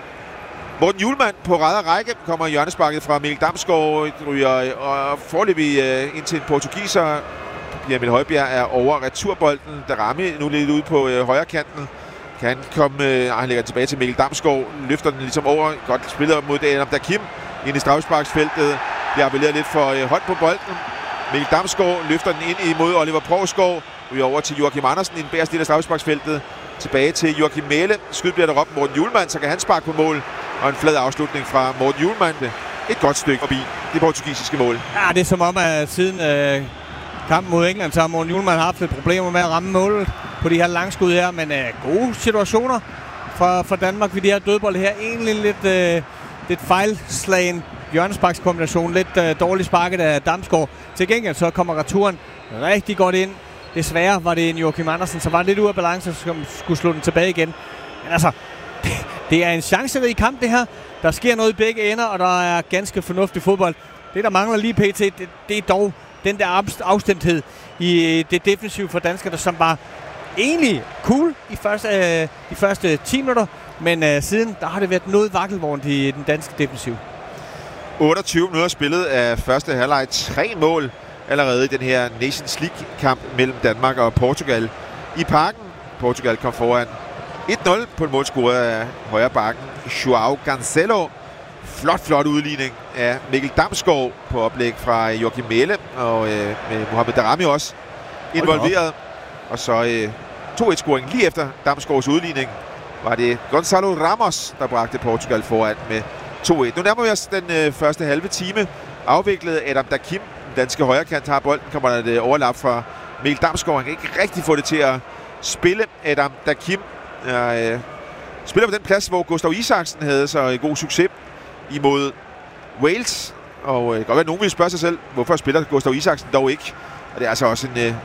Morten Hjulmand på ræd og række. Kommer hjørnesparket fra Mikkel Damsgaard, ryger og foreløbig øh, ind til en portugiser. Emil Højbjerg er over returbolden. Darami nu lidt ude på øh, højre kanten. Kan komme, øh, han lægger tilbage til Mikkel Damsgaard, løfter den ligesom over. Godt spillet op mod Adam Dakim ind i straffesparksfeltet. Bliver appelleret lidt for øh, hånd på bolden. Mikkel Damsgaard løfter den ind imod Oliver Provsgaard. Ryger over til Joachim Andersen i den bagerste del af straffesparksfeltet. Tilbage til Joachim Mæhle. Skyd bliver der op Morten Hjulmand, så kan han sparke på mål. Og en flad afslutning fra Morten Hjulmand. Et godt stykke forbi det portugisiske mål. Ja, det er som om, at siden øh, kampen mod England, så har Morten Hjulmand haft lidt problemer med at ramme målet på de her langskud her. Men øh, gode situationer fra, fra Danmark ved de her dødbolde her. Egentlig lidt, øh, lidt fejlslagen hjørnesparkskombination. Lidt øh, dårligt sparket af Damsgaard. Til gengæld så kommer returen rigtig godt ind. Desværre var det en Joachim Andersen, som var lidt ude af balance, som skulle slå den tilbage igen. Men altså, det, det er en chancerig kamp, det her. Der sker noget i begge ender, og der er ganske fornuftig fodbold. Det, der mangler lige pt, det, det er dog den der afstemthed i det defensive for danskerne, som var egentlig cool i første, øh, de første ti minutter. Men øh, siden, der har det været noget vakkelvognt i den danske defensiv. otteogtyve minutter spillet af første halvleg. Tre mål allerede i den her Nations League-kamp mellem Danmark og Portugal i Parken. Portugal kom foran et nul på en målscore af højre bakken João Cancelo. Flot, flot udligning af Mikkel Damsgaard på oplæg fra Joachim Mæhle, og øh, med Mohamed Darami også involveret. Og så øh, to et-scoring lige efter Damsgaards udligning var det Gonzalo Ramos, der bragte Portugal foran med to et. Nu nærmer vi os den øh, første halve time. Afviklet Adam Dakim, den danske højrekant, har bolden. Kommer der et overlap fra Mikkel Damsgaard. Han kan ikke rigtig få det til at spille. Adam Dakim øh, spiller på den plads, hvor Gustav Isaksen havde så god succes imod Wales. Og øh, godt være, at nogen vil spørge sig selv, hvorfor spiller Gustav Isaksen dog ikke. Og det er altså også en, øh,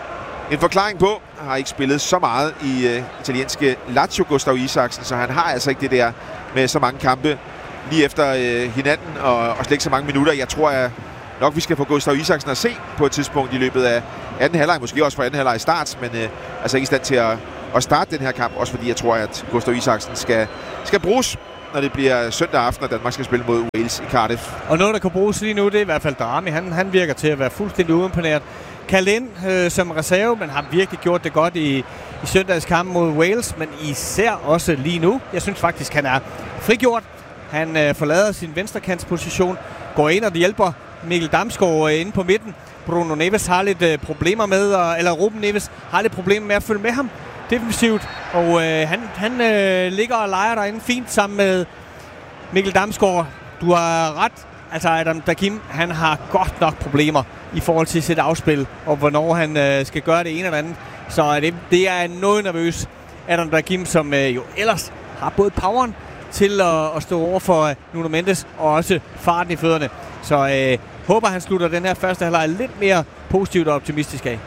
en forklaring på. Han har ikke spillet så meget i øh, italienske Lazio, Gustav Isaksen, så han har altså ikke det der med så mange kampe lige efter øh, hinanden, og, og slet ikke så mange minutter. Jeg tror at nok, vi skal få Gustav Isaksen at se på et tidspunkt i løbet af anden halvleg, måske også fra anden halvleg i start, men øh, altså ikke i stand til at, at starte den her kamp, også fordi jeg tror, at Gustav Isaksen skal, skal bruges, når det bliver søndag aften, og Danmark skal spille mod Wales i Cardiff. Og noget, der kan bruges lige nu, det er i hvert fald Darami. Han, han virker til at være fuldstændig uimponeret. Kaldt ind øh, som reserve, men har virkelig gjort det godt i, i søndags kamp mod Wales, men især også lige nu. Jeg synes faktisk, han er frigjort. Han øh, forlader sin venstrekantsposition, går ind og hjælper Mikkel Damsgaard øh, inde på midten. Bruno Neves har lidt øh, problemer med, øh, eller Ruben Neves har lidt problemer med at følge med ham defensivt, og øh, han, han øh, ligger og leger derinde fint sammen med Mikkel Damsgaard. Du har ret, altså Adam Dakim, han har godt nok problemer i forhold til sit afspil, og hvornår han øh, skal gøre det ene eller andet. Så det, det er noget nervøs Adam Dakim, som øh, jo ellers har både poweren til at, at stå over for uh, Nuno Mendes, og også farten i fødderne. Så øh, håber, han slutter den her første halvleg lidt mere positivt og optimistisk af.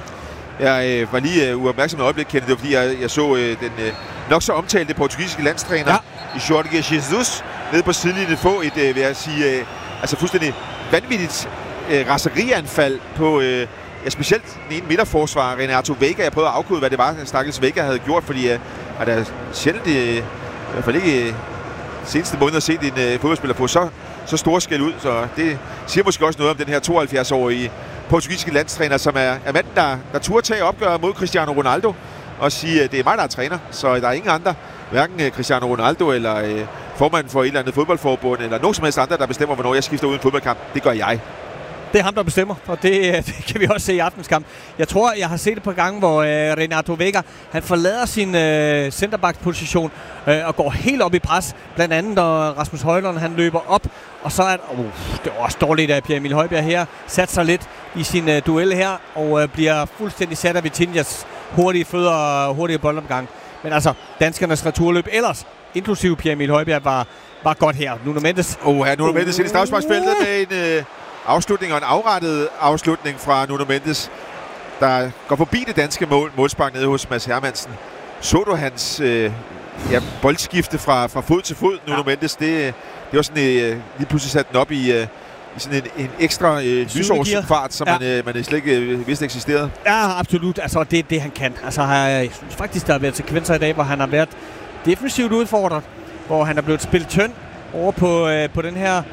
Jeg øh, var lige øh, uopmærksom i øjeblik, Kenneth. Det var, fordi jeg, jeg så øh, den øh, nok så omtalte portugisiske landstræner ja. i Jorge Jesus nede på sidelinjen få et, øh, vil jeg sige, øh, altså fuldstændig vanvittigt øh, raserianfald på øh, ja, specielt den ene midterforsvar, Renato Veiga. Jeg prøvede at afkode, hvad det var, stakkels Veiga havde gjort, fordi øh, at der sjældent, øh, i hvert fald ikke øh, seneste måneder set en øh, fodboldspiller på så, så stor skæld ud. Så det siger måske også noget om den her tooghalvfjerds-årige portugisiske landstræner, som er, er manden, der, der turde tage opgør mod Cristiano Ronaldo og sige, at det er mig, der er træner, så der er ingen andre, hverken Cristiano Ronaldo eller øh, formanden for et eller andet fodboldforbund, eller nogen som helst andre, der bestemmer, hvornår jeg skifter ud i en fodboldkamp. Det gør jeg. Det er ham, der bestemmer, og det, det kan vi også se i aftens kamp. Jeg tror, jeg har set et par gange, hvor øh, Renato Veiga, han forlader sin øh, centerback-position øh, og går helt op i pres. Blandt andet, når Rasmus Højlund, han løber op, og så er uh, det er også dårligt, at Pierre Emil Højbjerg her satte sig lidt i sin øh, duel her, og øh, bliver fuldstændig sat af Vitinhas hurtige fødder og hurtige boldomgang. Men altså, danskernes returløb ellers, inklusive Pierre Emil Højbjerg, var, var godt her. Nuno Mendes. Åh, oh, her Nuno Mendes ind i straffesparksfeltet med en øh, afslutning og en afrettet afslutning fra Nuno Mendes, der går forbi det danske mål, målspark nede hos Mads Hermansen. Så du hans øh, ja, boldskifte fra, fra fod til fod, Nuno ja. Mendes? Det, det var sådan, øh, lige pludselig sat den op i, øh, i sådan en, en ekstra øh, lysårsfart, som ja. man, øh, man slet ikke øh, vidste eksisterede. Ja, absolut. Altså, det er det, han kan. Altså, jeg synes faktisk, der har været sekvenser i dag, hvor han har været defensivt udfordret, hvor han er blevet spillet tynd over på, øh, på den her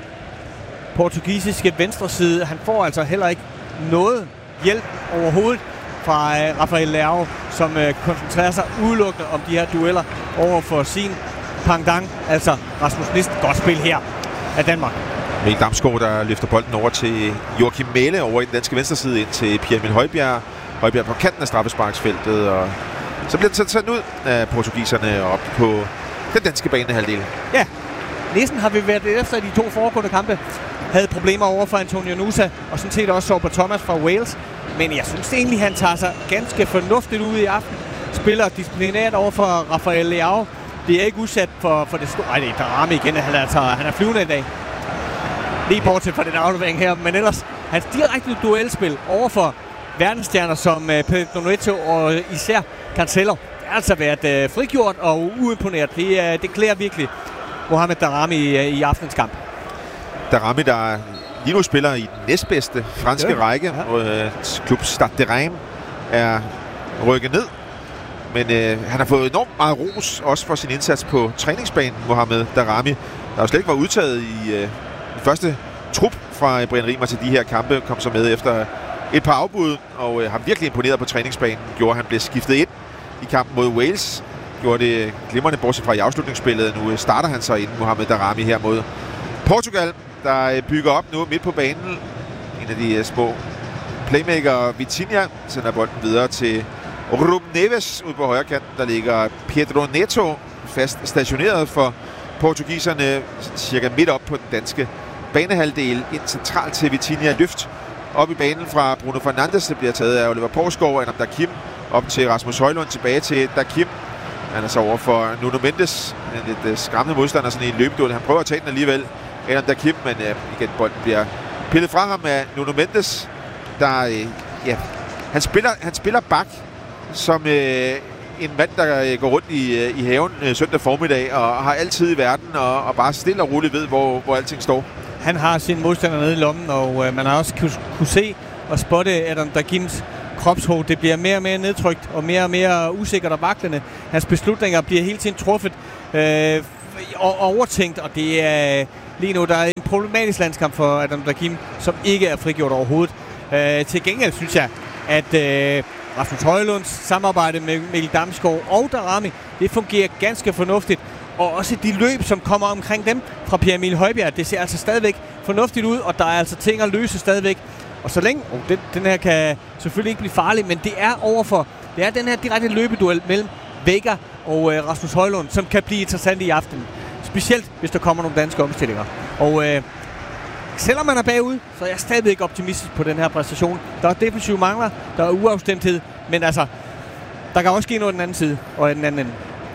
portugisiske venstre side. Han får altså heller ikke noget hjælp overhovedet fra øh, Rafael Leao, som øh, koncentrerer sig udelukkende om de her dueller over for sin pangdang, altså Rasmus Nissen. Godt spil her af Danmark. Mikkel Damsgaard, der løfter bolden over til Joachim Mæhle over i den danske venstre side ind til Pierre Emil Højbjerg. Højbjerg på kanten af straffesparksfeltet, og så bliver det taget ud af portugiserne op på den danske banehalvdel. Ja, Nissen har vi været efter de to foregående kampe. Havde problemer over for Antonio Nusa, og sådan set også Sorba Thomas fra Wales. Men jeg synes egentlig, han tager sig ganske fornuftigt ud i aften. Spiller disciplinært over for Rafael Leao. Det er ikke udsat for, for det store... Ej, det er Darami igen. Han er, altså, han er flyvende i dag. Lige bortset fra den aflevering her. Men ellers, hans direkte duelspil over for verdensstjerner som uh, Pedro Neto og især Cancelo. Det har altså været uh, frigjort og uimponeret. Det, uh, det klæder virkelig Mohamed Darami i, uh, i aftens kamp. Darami, der lige nu spiller i den næstbedste franske ja, række. Ja. Øh, klub Stade de Reims er rykket ned. Men øh, han har fået enormt meget ros, også for sin indsats på træningsbanen, Mohamed Darami, der jo slet ikke var udtaget i øh, den første trup fra Brian Riemer til de her kampe, kom så med efter et par afbud, og øh, har virkelig imponeret på træningsbanen. Gjorde, han blev skiftet ind i kampen mod Wales. Gjorde det glimrende, bortset fra i afslutningsspillet. Nu starter han så ind, Mohamed Darami, her mod Portugal, der bygger op nu midt på banen. En af de små playmaker, Vitinha, sender bolden videre til Ruben Neves ud på højre kanten. Der ligger Pedro Neto fast stationeret for portugiserne, cirka midt op på den danske banehalvdel. Ind centralt til Vitinha. Løft op i banen fra Bruno Fernandes. Det bliver taget af Oliver Poulsgaard, Adam Dakim op til Rasmus Højlund, tilbage til Dakim. Han er så over for Nuno Mendes, en lidt skræmmende modstander sådan i en løbeduel. Han prøver at tage den alligevel, Adam Dakim, men øh, igen, bolden bliver pillet fra ham af Nuno Mendes, der, øh, ja, han spiller, han spiller bak som øh, en mand, der øh, går rundt i, øh, i haven øh, søndag formiddag, og har altid i verden, og, og bare stille og roligt ved, hvor, hvor alting står. Han har sin modstander nede i lommen, og øh, man har også kunne, kunne se og spotte Adam Dakims kropshåb. Det bliver mere og mere nedtrykt, og mere og mere usikkert og vaklende. Hans beslutninger bliver hele tiden truffet øh, og overtænkt, og det er lige nu, der er en problematisk landskamp for Adam Dakim, som ikke er frigjort overhovedet. Øh, til gengæld synes jeg, at øh, Rasmus Højlunds samarbejde med Mikkel Damsgaard og Darami, det fungerer ganske fornuftigt. Og også de løb, som kommer omkring dem fra Pierre Emil Højbjerg, det ser altså stadigvæk fornuftigt ud, og der er altså ting at løse stadigvæk. Og så længe, oh, den, den her kan selvfølgelig ikke blive farlig, men det er overfor, det er den her direkte løbeduel mellem Vega og øh, Rasmus Højlund, som kan blive interessant i aften. Specielt, hvis der kommer nogle danske omstillinger. Og øh, selvom man er bagud, så er jeg stadigvæk optimistisk på den her præstation. Der er defensive mangler, der er uafstemthed, men altså, der kan også ske noget den anden side og den anden ende.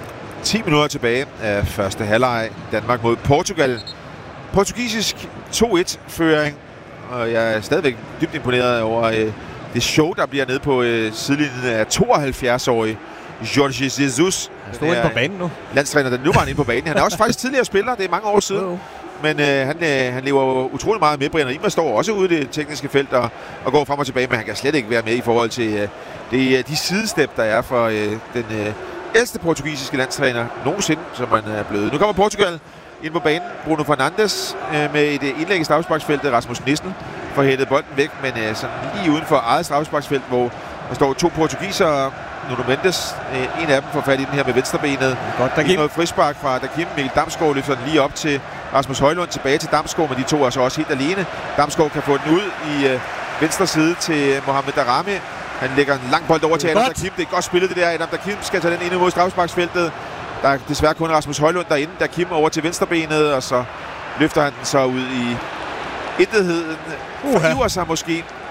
ti minutter tilbage af første halvleg. Danmark mod Portugal. Portugisisk to et-føring, og jeg er stadigvæk dybt imponeret over øh, det show, der bliver nede på øh, sidelinjen af tooghalvfjerds-årige Jorge Jesus. Han står inde på banen nu. Landstræner, der nu var han inde på banen. Han er også faktisk tidligere spiller, det er mange år siden. Oh. Men øh, han, øh, han lever utrolig meget med. Brian Riemer står også ude i det tekniske felt og, og går frem og tilbage, men han kan slet ikke være med i forhold til øh, det, de sidestep, der er for øh, den øh, ældste portugisiske landstræner nogensinde, som man er blevet. Nu kommer Portugal ind på banen. Bruno Fernandes øh, med et indlæg i straffesparksfeltet. Rasmus Nissen får hættet bolden væk, men øh, sådan lige uden for eget straffesparksfelt, hvor der står to portugisere. Nuno Mendes, øh, en af dem får fat i den her med venstrebenet. Godt, der noget frispark fra Dakim. Mikkel Damsgaard løfter den lige op til Rasmus Højlund, tilbage til Damsgaard, men de to er så også helt alene. Damsgaard kan få den ud i øh, venstre side til Mohamed Darami. Han lægger en lang bold over til Adam Dakim. Det er godt spillet det der. Adam Dakim skal tage den ind mod straffesparksfeltet. Der er desværre kun Rasmus Højlund derinde. Dakim over til venstrebenet, og så løfter han den så ud i intetheden. Forhiver sig måske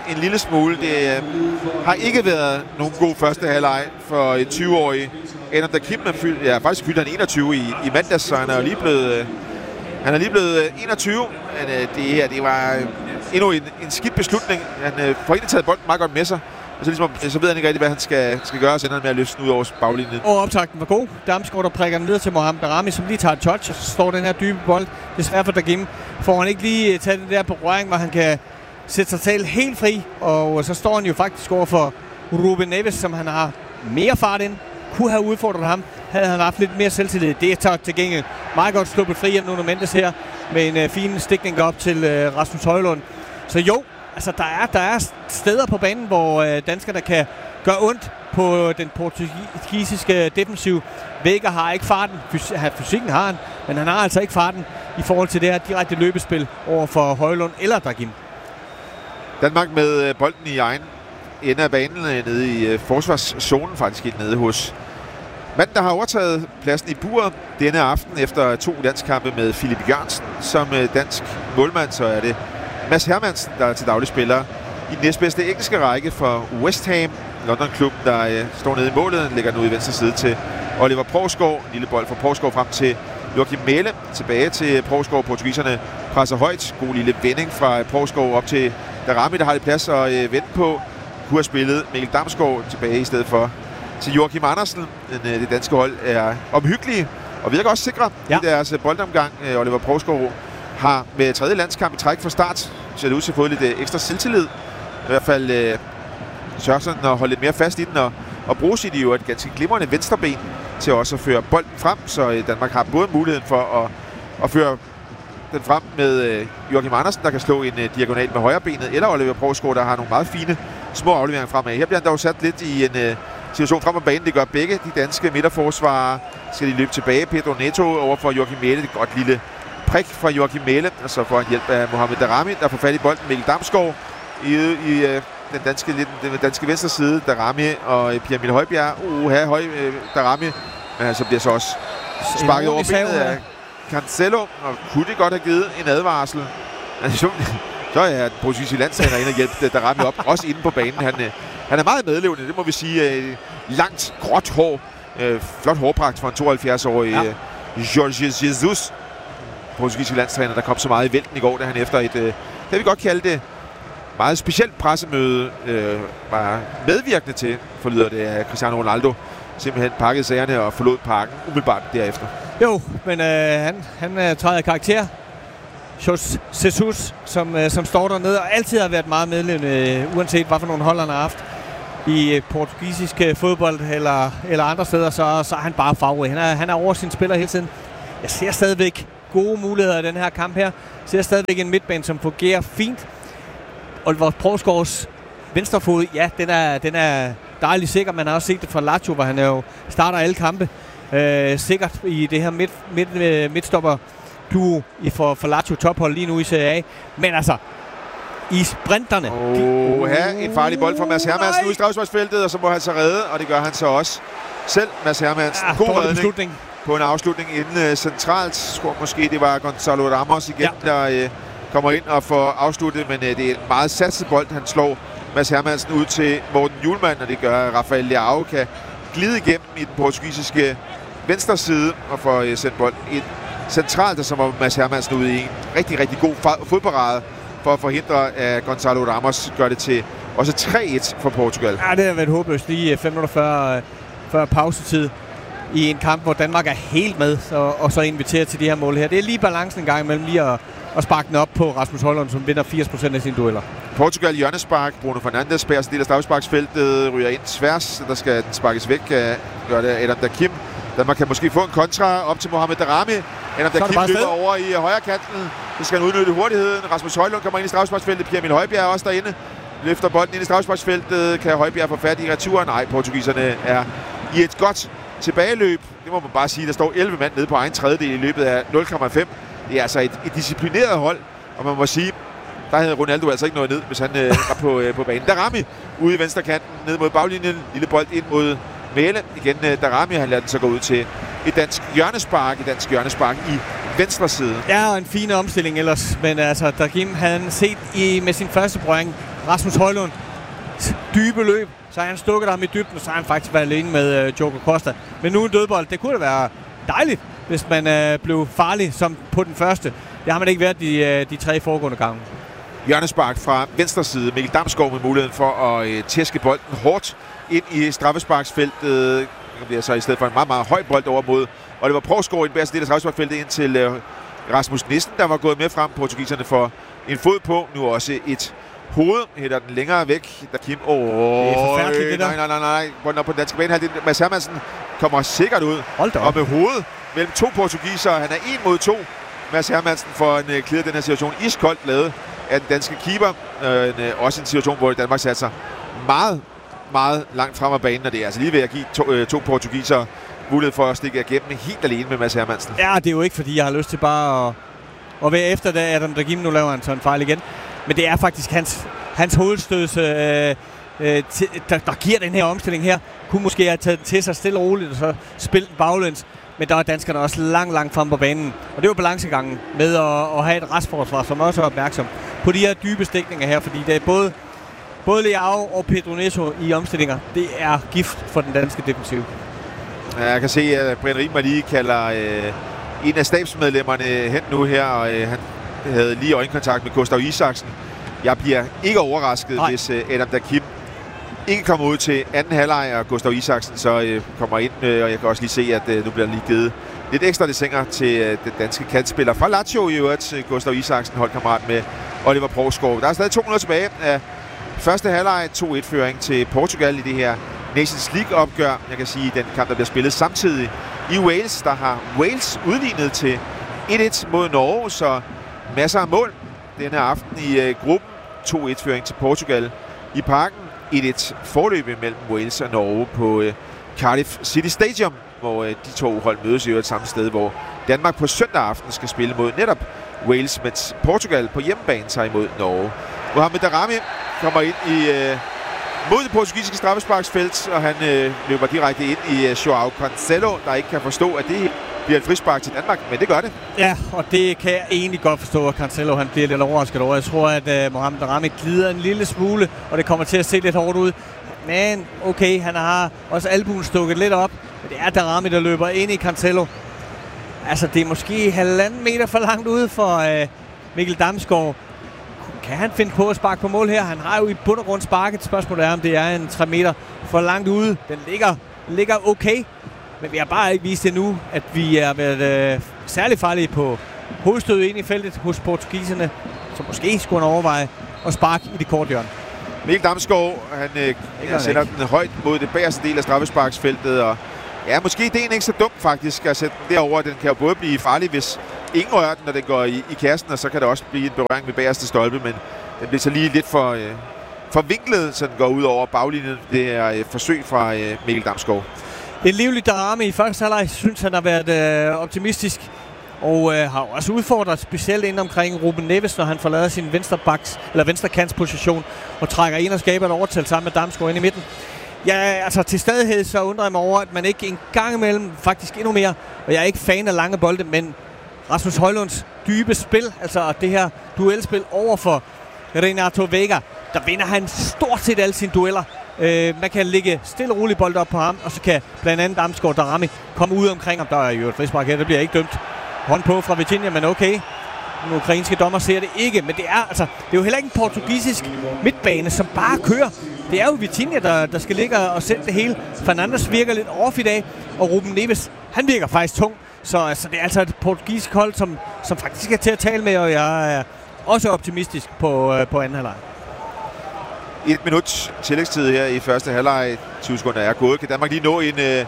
en lille smule. Det øh, har ikke været nogen god første halvleg for en tyve-årig. Adam Dakim er fyldt, ja, faktisk fyldt han enogtyve i, i mandags, så han er jo lige blevet, øh, han er lige blevet øh, enogtyve. Men øh, det her, det var øh, endnu en, en skidt beslutning. Han øh, får egentlig taget bolden meget godt med sig. Og så, ligesom, så ved han ikke rigtig, hvad han skal, skal gøre, og så ender han med at løfte den ud over baglinjen. Og optakten var god. Damsgaard, der prikker den videre til Mohamed Daramy, som lige tager et touch, og så står den her dybe bold. Desværre for Dagim får han ikke lige taget den der berøring, hvor han kan sætte sig selv helt fri. Og så står han jo faktisk over for Ruben Neves, som han har mere fart ind. Kunne have udfordret ham, havde han haft lidt mere selvtillid. Det er taget til gengæld meget godt sluppet fri af Nuno Mendes her, med en uh, fin stikning op til uh, Rasmus Højlund. Så jo, altså der er, der er steder på banen, hvor uh, danskerne kan gøre ondt på den portugisiske defensiv. Vækker har ikke farten, Fys- fysikken har han, men han har altså ikke farten i forhold til det her direkte løbespil over for Højlund eller Dagim. Danmark med uh, bolden i egen ende af banen, nede i uh, forsvarszonen, faktisk helt nede hos manden, der har overtaget pladsen i buret denne aften efter to landskampe med Philip Jørgensen som uh, dansk målmand. Så er det Mads Hermansen, der er til daglig spiller i den næstbedste engelske række for West Ham, London-klubben, der uh, står nede i målet. Lægger nu i venstre side til Oliver Provsgaard. En lille bold fra Provsgaard frem til Joachim Mæhle. Tilbage til Provsgaard. Portugiserne presser højt. God lille vending fra Provsgaard op til Daramy, der har lidt plads at uh, vente på. Kunne have spillet Mikkel Damsgaard tilbage i stedet for til Joachim Andersen. Den, uh, det danske hold er omhyggelige og virker også sikre ja. i deres uh, boldomgang. Uh, Oliver Provsgaard har med tredje landskamp i træk fra start, så det ud til at få lidt uh, ekstra selvtillid. I hvert fald uh, sørger sådan at holde lidt mere fast i den og, og bruge sit jo et ganske glimrende venstreben til også at føre bolden frem, så uh, Danmark har både muligheden for at, at føre den frem med uh, Joachim Andersen, der kan slå en uh, diagonal med højrebenet, eller Oliver Provsgaard, der har nogle meget fine små afleveringer fremad. Her bliver han dog sat lidt i en uh, situation frem på banen. Det gør begge de danske midterforsvarere. Skal de løbe tilbage. Pedro Neto over for Joachim Mæhle. Det er godt lille prik fra Joachim Mæhle, og så får han hjælp af Mohamed Daramy, der får fat i bolden. Mikkel Damsgaard i, i uh, den danske, den danske venstre side. Daramy og uh, Pierre Emil Højbjerg. Uh, her høj uh, Daramy, men så bliver så også sparket over benet af Cancelo, og kunne det godt have givet en advarsel. Altså, så er den portugisiske landstræner inde og hjælpe Daramy op, også inde på banen. Han, han er meget medlevende, det må vi sige. Langt, gråt hår. Flot hårpragt for en tooghalvfjerds-årig ja. Jorge Jesus. Portugisiske landstræner, der kom så meget i vælten i går, da han efter et, det vi godt kalde det, meget specielt pressemøde øh, var medvirkende til, forlyder det af Cristiano Ronaldo, simpelthen pakkede sagerne og forlod parken umiddelbart derefter. Jo, men øh, han, han øh, træder karakter. Jesus, som, øh, som står dernede og altid har været meget medlemmende, øh, uanset hvad for nogle hold han har haft i øh, portugisisk øh, fodbold eller, eller andre steder, så, så er han bare favorit. Han er, han er over sin spiller hele tiden. Jeg ser stadigvæk gode muligheder i den her kamp her. Jeg ser stadigvæk en midtbane, som fungerer fint. Oliver Provsgaards venstrefod, ja, den er, den er dejligt sikker. Man har også set det fra Lazio, hvor han jo starter alle kampe. Øh, sikkert i det her midt, midt, øh, midtstopper duo i for, for Lazio tophold lige nu i Serie A. Men altså, i sprinterne... Åh, oh, her en farlig bold fra Mads Hermansen ud i straffesparksfeltet, og så må han så redde, og det gør han så også selv. Mads Hermansen, ja, god redning på en afslutning inden uh, centralt. Jeg tror måske, det var Gonzalo Ramos igen, ja. der uh, kommer ind og får afsluttet, men uh, det er en meget satset bold, han slår Mads Hermansen ud til Morten Hjulmand, og det gør Rafael Leao kan glide igennem i den portugisiske venstre side og får uh, sendt bolden ind centralt, og så var Mads Hermansen ude i en rigtig, rigtig god fodparade for at forhindre, at Gonzalo Ramos gør det til også tre et for Portugal. Ja, det har været håbløst lige fem minutter før, før pausetid i en kamp, hvor Danmark er helt med og, og så inviteret til de her mål her. Det er lige balancen en gang imellem lige at, at sparke den op på Rasmus Højlund, som vinder firs procent af sine dueller. Portugal hjørnespark. Bruno Fernandes bærer sig del af straffesparksfeltet, ryger ind tværs. Der skal den sparkes væk. Gør det Adam Dakim. Danmark kan måske få en kontra op til Mohamed Daramy. Adam Dakim løber over i højre kanten. Det skal han udnytte hurtigheden. Rasmus Højlund kommer ind i straffesparksfeltet. Pierre Emil Højbjerg er også derinde. Løfter bolden ind i straffesparksfeltet. Kan Højbjerg få fat i returen? Nej, portugiserne er i et godt tilbageløb. Det må man bare sige. Der står elleve mand nede på egen tredjedel i løbet af nul komma fem. Det er altså et, et disciplineret hold. Og man må sige, der havde Ronaldo altså ikke noget ned, hvis han øh, var på, øh, på banen. Daramy ude i venstre kanten, ned mod baglinjen. Lille bold ind mod Mæhle. Igen øh, Daramy, han lader den så gå ud til et dansk hjørnespark. Et dansk hjørnespark i venstre side. Ja, og en fin omstilling ellers. Men altså, Dagim havde han set i, med sin første berøring Rasmus Højlund dybe løb, så har han stukket ham i dybden, og så har han faktisk været alene med øh, Joker Costa. Men nu en dødbold, det kunne da være dejligt, hvis man øh, blev farlig som på den første. Det har man ikke været de, øh, de tre foregående gange. Hjørnespark fra venstre side. Mikkel Damsgaard med muligheden for at øh, tæske bolden hårdt ind i straffesparksfeltet. Det bliver så i stedet for en meget, meget høj bold over mod. Og det var Provsgaard i den bedste del af straffesparksfeltet ind til øh, Rasmus Nissen, der var gået med frem. Portugiserne for en fod på. Nu også et hoved. Hætter den længere væk. Der Kim. Åh, det er forfærdeligt, det der. Nej, nej, nej, nej. Bolden op på den danske bane. Mads Hermansen kommer sikkert ud. Og med hovedet mellem to portugiser. Han er en mod to. Mads Hermansen får en uh, clear den her situation. Iskoldt lavet af den danske keeper. Uh, en, uh, også en situation, hvor Danmark satte sig meget, meget langt frem af banen. Og det er altså lige ved at give to, uh, to portugiser mulighed for at stikke igennem helt alene med Mads Hermansen. Ja, det er jo ikke, fordi jeg har lyst til bare at, at være efter det. Adam Dagim, nu laver han så en fejl igen. Men det er faktisk hans, hans hovedstøds, øh, øh, til, der, der giver den her omstilling her. Kunne måske have taget til sig stille og roligt, og så spille den baglæns. Men der er danskerne også langt, langt frem på banen. Og det var balancegangen med at, at have et restforsvar, som også er opmærksom på de her dybe stikninger her. Fordi det er både, både Leao og Pedro Neto i omstillinger. Det er gift for den danske defensiv. Ja, jeg kan se, at Brian Riemer lige kalder øh, en af stabsmedlemmerne hen nu her. Og øh, han havde lige øjenkontakt med Gustav Isaksen. Jeg bliver ikke overrasket, Nej. hvis øh, Adam Dagim ikke kommer ud til anden halvleg, og Gustav Isaksen så øh, kommer ind. Øh, og jeg kan også lige se, at øh, nu bliver lige givet lidt ekstra desinger til øh, den danske kantspiller fra Lazio i øvrigt. Gustav Isaksen, holdkammerat med Oliver Provsgaard. Der er stadig to minutter tilbage af første halvleg. to et-føring til Portugal i det her Nations League-opgør. Jeg kan sige, den kamp, der bliver spillet samtidig i Wales, der har Wales udlignet til et et mod Norge, så masser af mål denne aften i øh, gruppen. to et-føring til Portugal i parken. et et forløb mellem Wales og Norge på øh, Cardiff City Stadium, hvor øh, de to hold mødes i et samme sted, hvor Danmark på søndag aften skal spille mod netop Wales, mens Portugal på hjemmebane tager imod Norge. Mohamed Daramy kommer ind i øh, mod det portugisiske straffesparksfelt, og han øh, løber direkte ind i øh, Joao Cancelo, der ikke kan forstå, at det bliver et frispark til Danmark, men det gør det. Ja, og det kan jeg egentlig godt forstå, at Cancelo han bliver lidt overrasket over. Jeg tror, at uh, Mohamed Daramy glider en lille smule, og det kommer til at se lidt hårdt ud. Men okay, han har også albuen stukket lidt op, men det er Daramy, der løber ind i Cancelo. Altså, det er måske halvanden meter for langt ude for uh, Mikkel Damsgaard. Kan han finde på at sparke på mål her? Han har jo i bund og grund sparket. Spørgsmålet er, om det er en tre meter for langt ude. Den ligger, ligger okay. Men vi har bare ikke vist endnu, at vi er været øh, særlig farlige på hovedstød ind i feltet hos portugiserne, så måske skulle han overveje at sparke i det korte hjørne. Mikkel Damsgaard, han øh, han sætter ikke. den højt mod det bagerste del af straffesparksfeltet, og ja, måske det er ikke så dumt faktisk at sætte den derover. Den kan jo både blive farlig, hvis ingen rører den, når den går i, i kassen, og så kan det også blive en berøring med bagerste stolpe, men den bliver så lige lidt for, øh, for vinklet, så den går ud over baglinjen. Det er et øh, forsøg fra øh, Mikkel Damsgaard. En livlig Daramy i første halvleg, synes han har været øh, optimistisk, og øh, har også udfordret specielt ind omkring Ruben Neves, når han forlader sin venstrebacks, eller venstrekantsposition og trækker ind og skaber et overtal sammen med Damsgaard ind i midten. Ja, altså til stadighed så undrer jeg mig over, at man ikke en gang imellem, faktisk endnu mere, og jeg er ikke fan af lange bolde, men Rasmus Højlunds dybe spil, altså det her duelspil over for Renato Vega, der vinder han stort set alle sine dueller. Uh, man kan lægge stille og roligt bold op på ham, og så kan blandt andet Damsgaard Daramy komme ud omkring ham. Der er jo et frispark her, det bliver ikke dømt. Hånd på fra Virginia, men okay. Den ukrainske dommer ser det ikke, men det er altså det er jo heller ikke en portugisisk midtbane, som bare kører. Det er jo Virginia, der, der skal ligge og sætte det hele. Fernandes virker lidt off i dag, og Ruben Neves, han virker faktisk tung. Så altså, det er altså et portugisisk hold, som, som faktisk er til at tale med, og jeg er også optimistisk på, uh, på anden halvleg. Et minut tillægstid her i første halvleg. tyve sekunder er gået. Kan Danmark lige nå en, øh,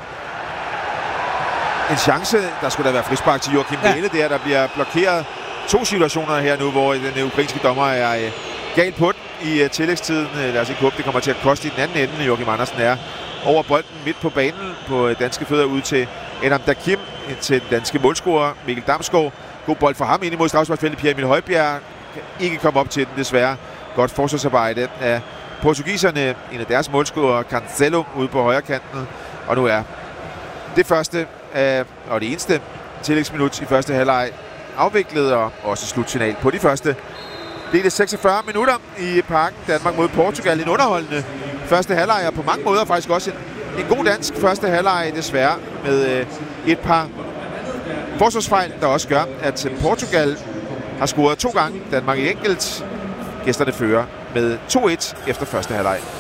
en chance? Der skulle da være frispark til Joachim ja. Mæhle der. Der bliver blokeret to situationer her nu, hvor den ukrainske dommer er øh, galt på den i øh, tillægstiden. Lad os ikke håbe, det kommer til at koste i den anden ende. Joachim Andersen er over bolden midt på banen på danske fødder ud til Adam Dagim, til den danske målscorer Mikkel Damsgaard. God bold for ham ind imod straffesparksfeltet. Pierre Emil Højbjerg kan ikke komme op til den desværre. Godt forsvarsarbejde af portugiserne, en af deres målscorer, Cancelo, ude på højre kanten. Og nu er det første øh, og det eneste tillægsminut i første halvleg afviklet, og også slutsignal på de første Det er det seksogfyrre minutter i Parken. Danmark mod Portugal. En underholdende første halvleg, og på mange måder faktisk også en, en god dansk første halvleg, desværre med øh, et par forsvarsfejl, der også gør, at Portugal har scoret to gange. Danmark i enkelt. Gæsterne fører med to et efter første halvleg.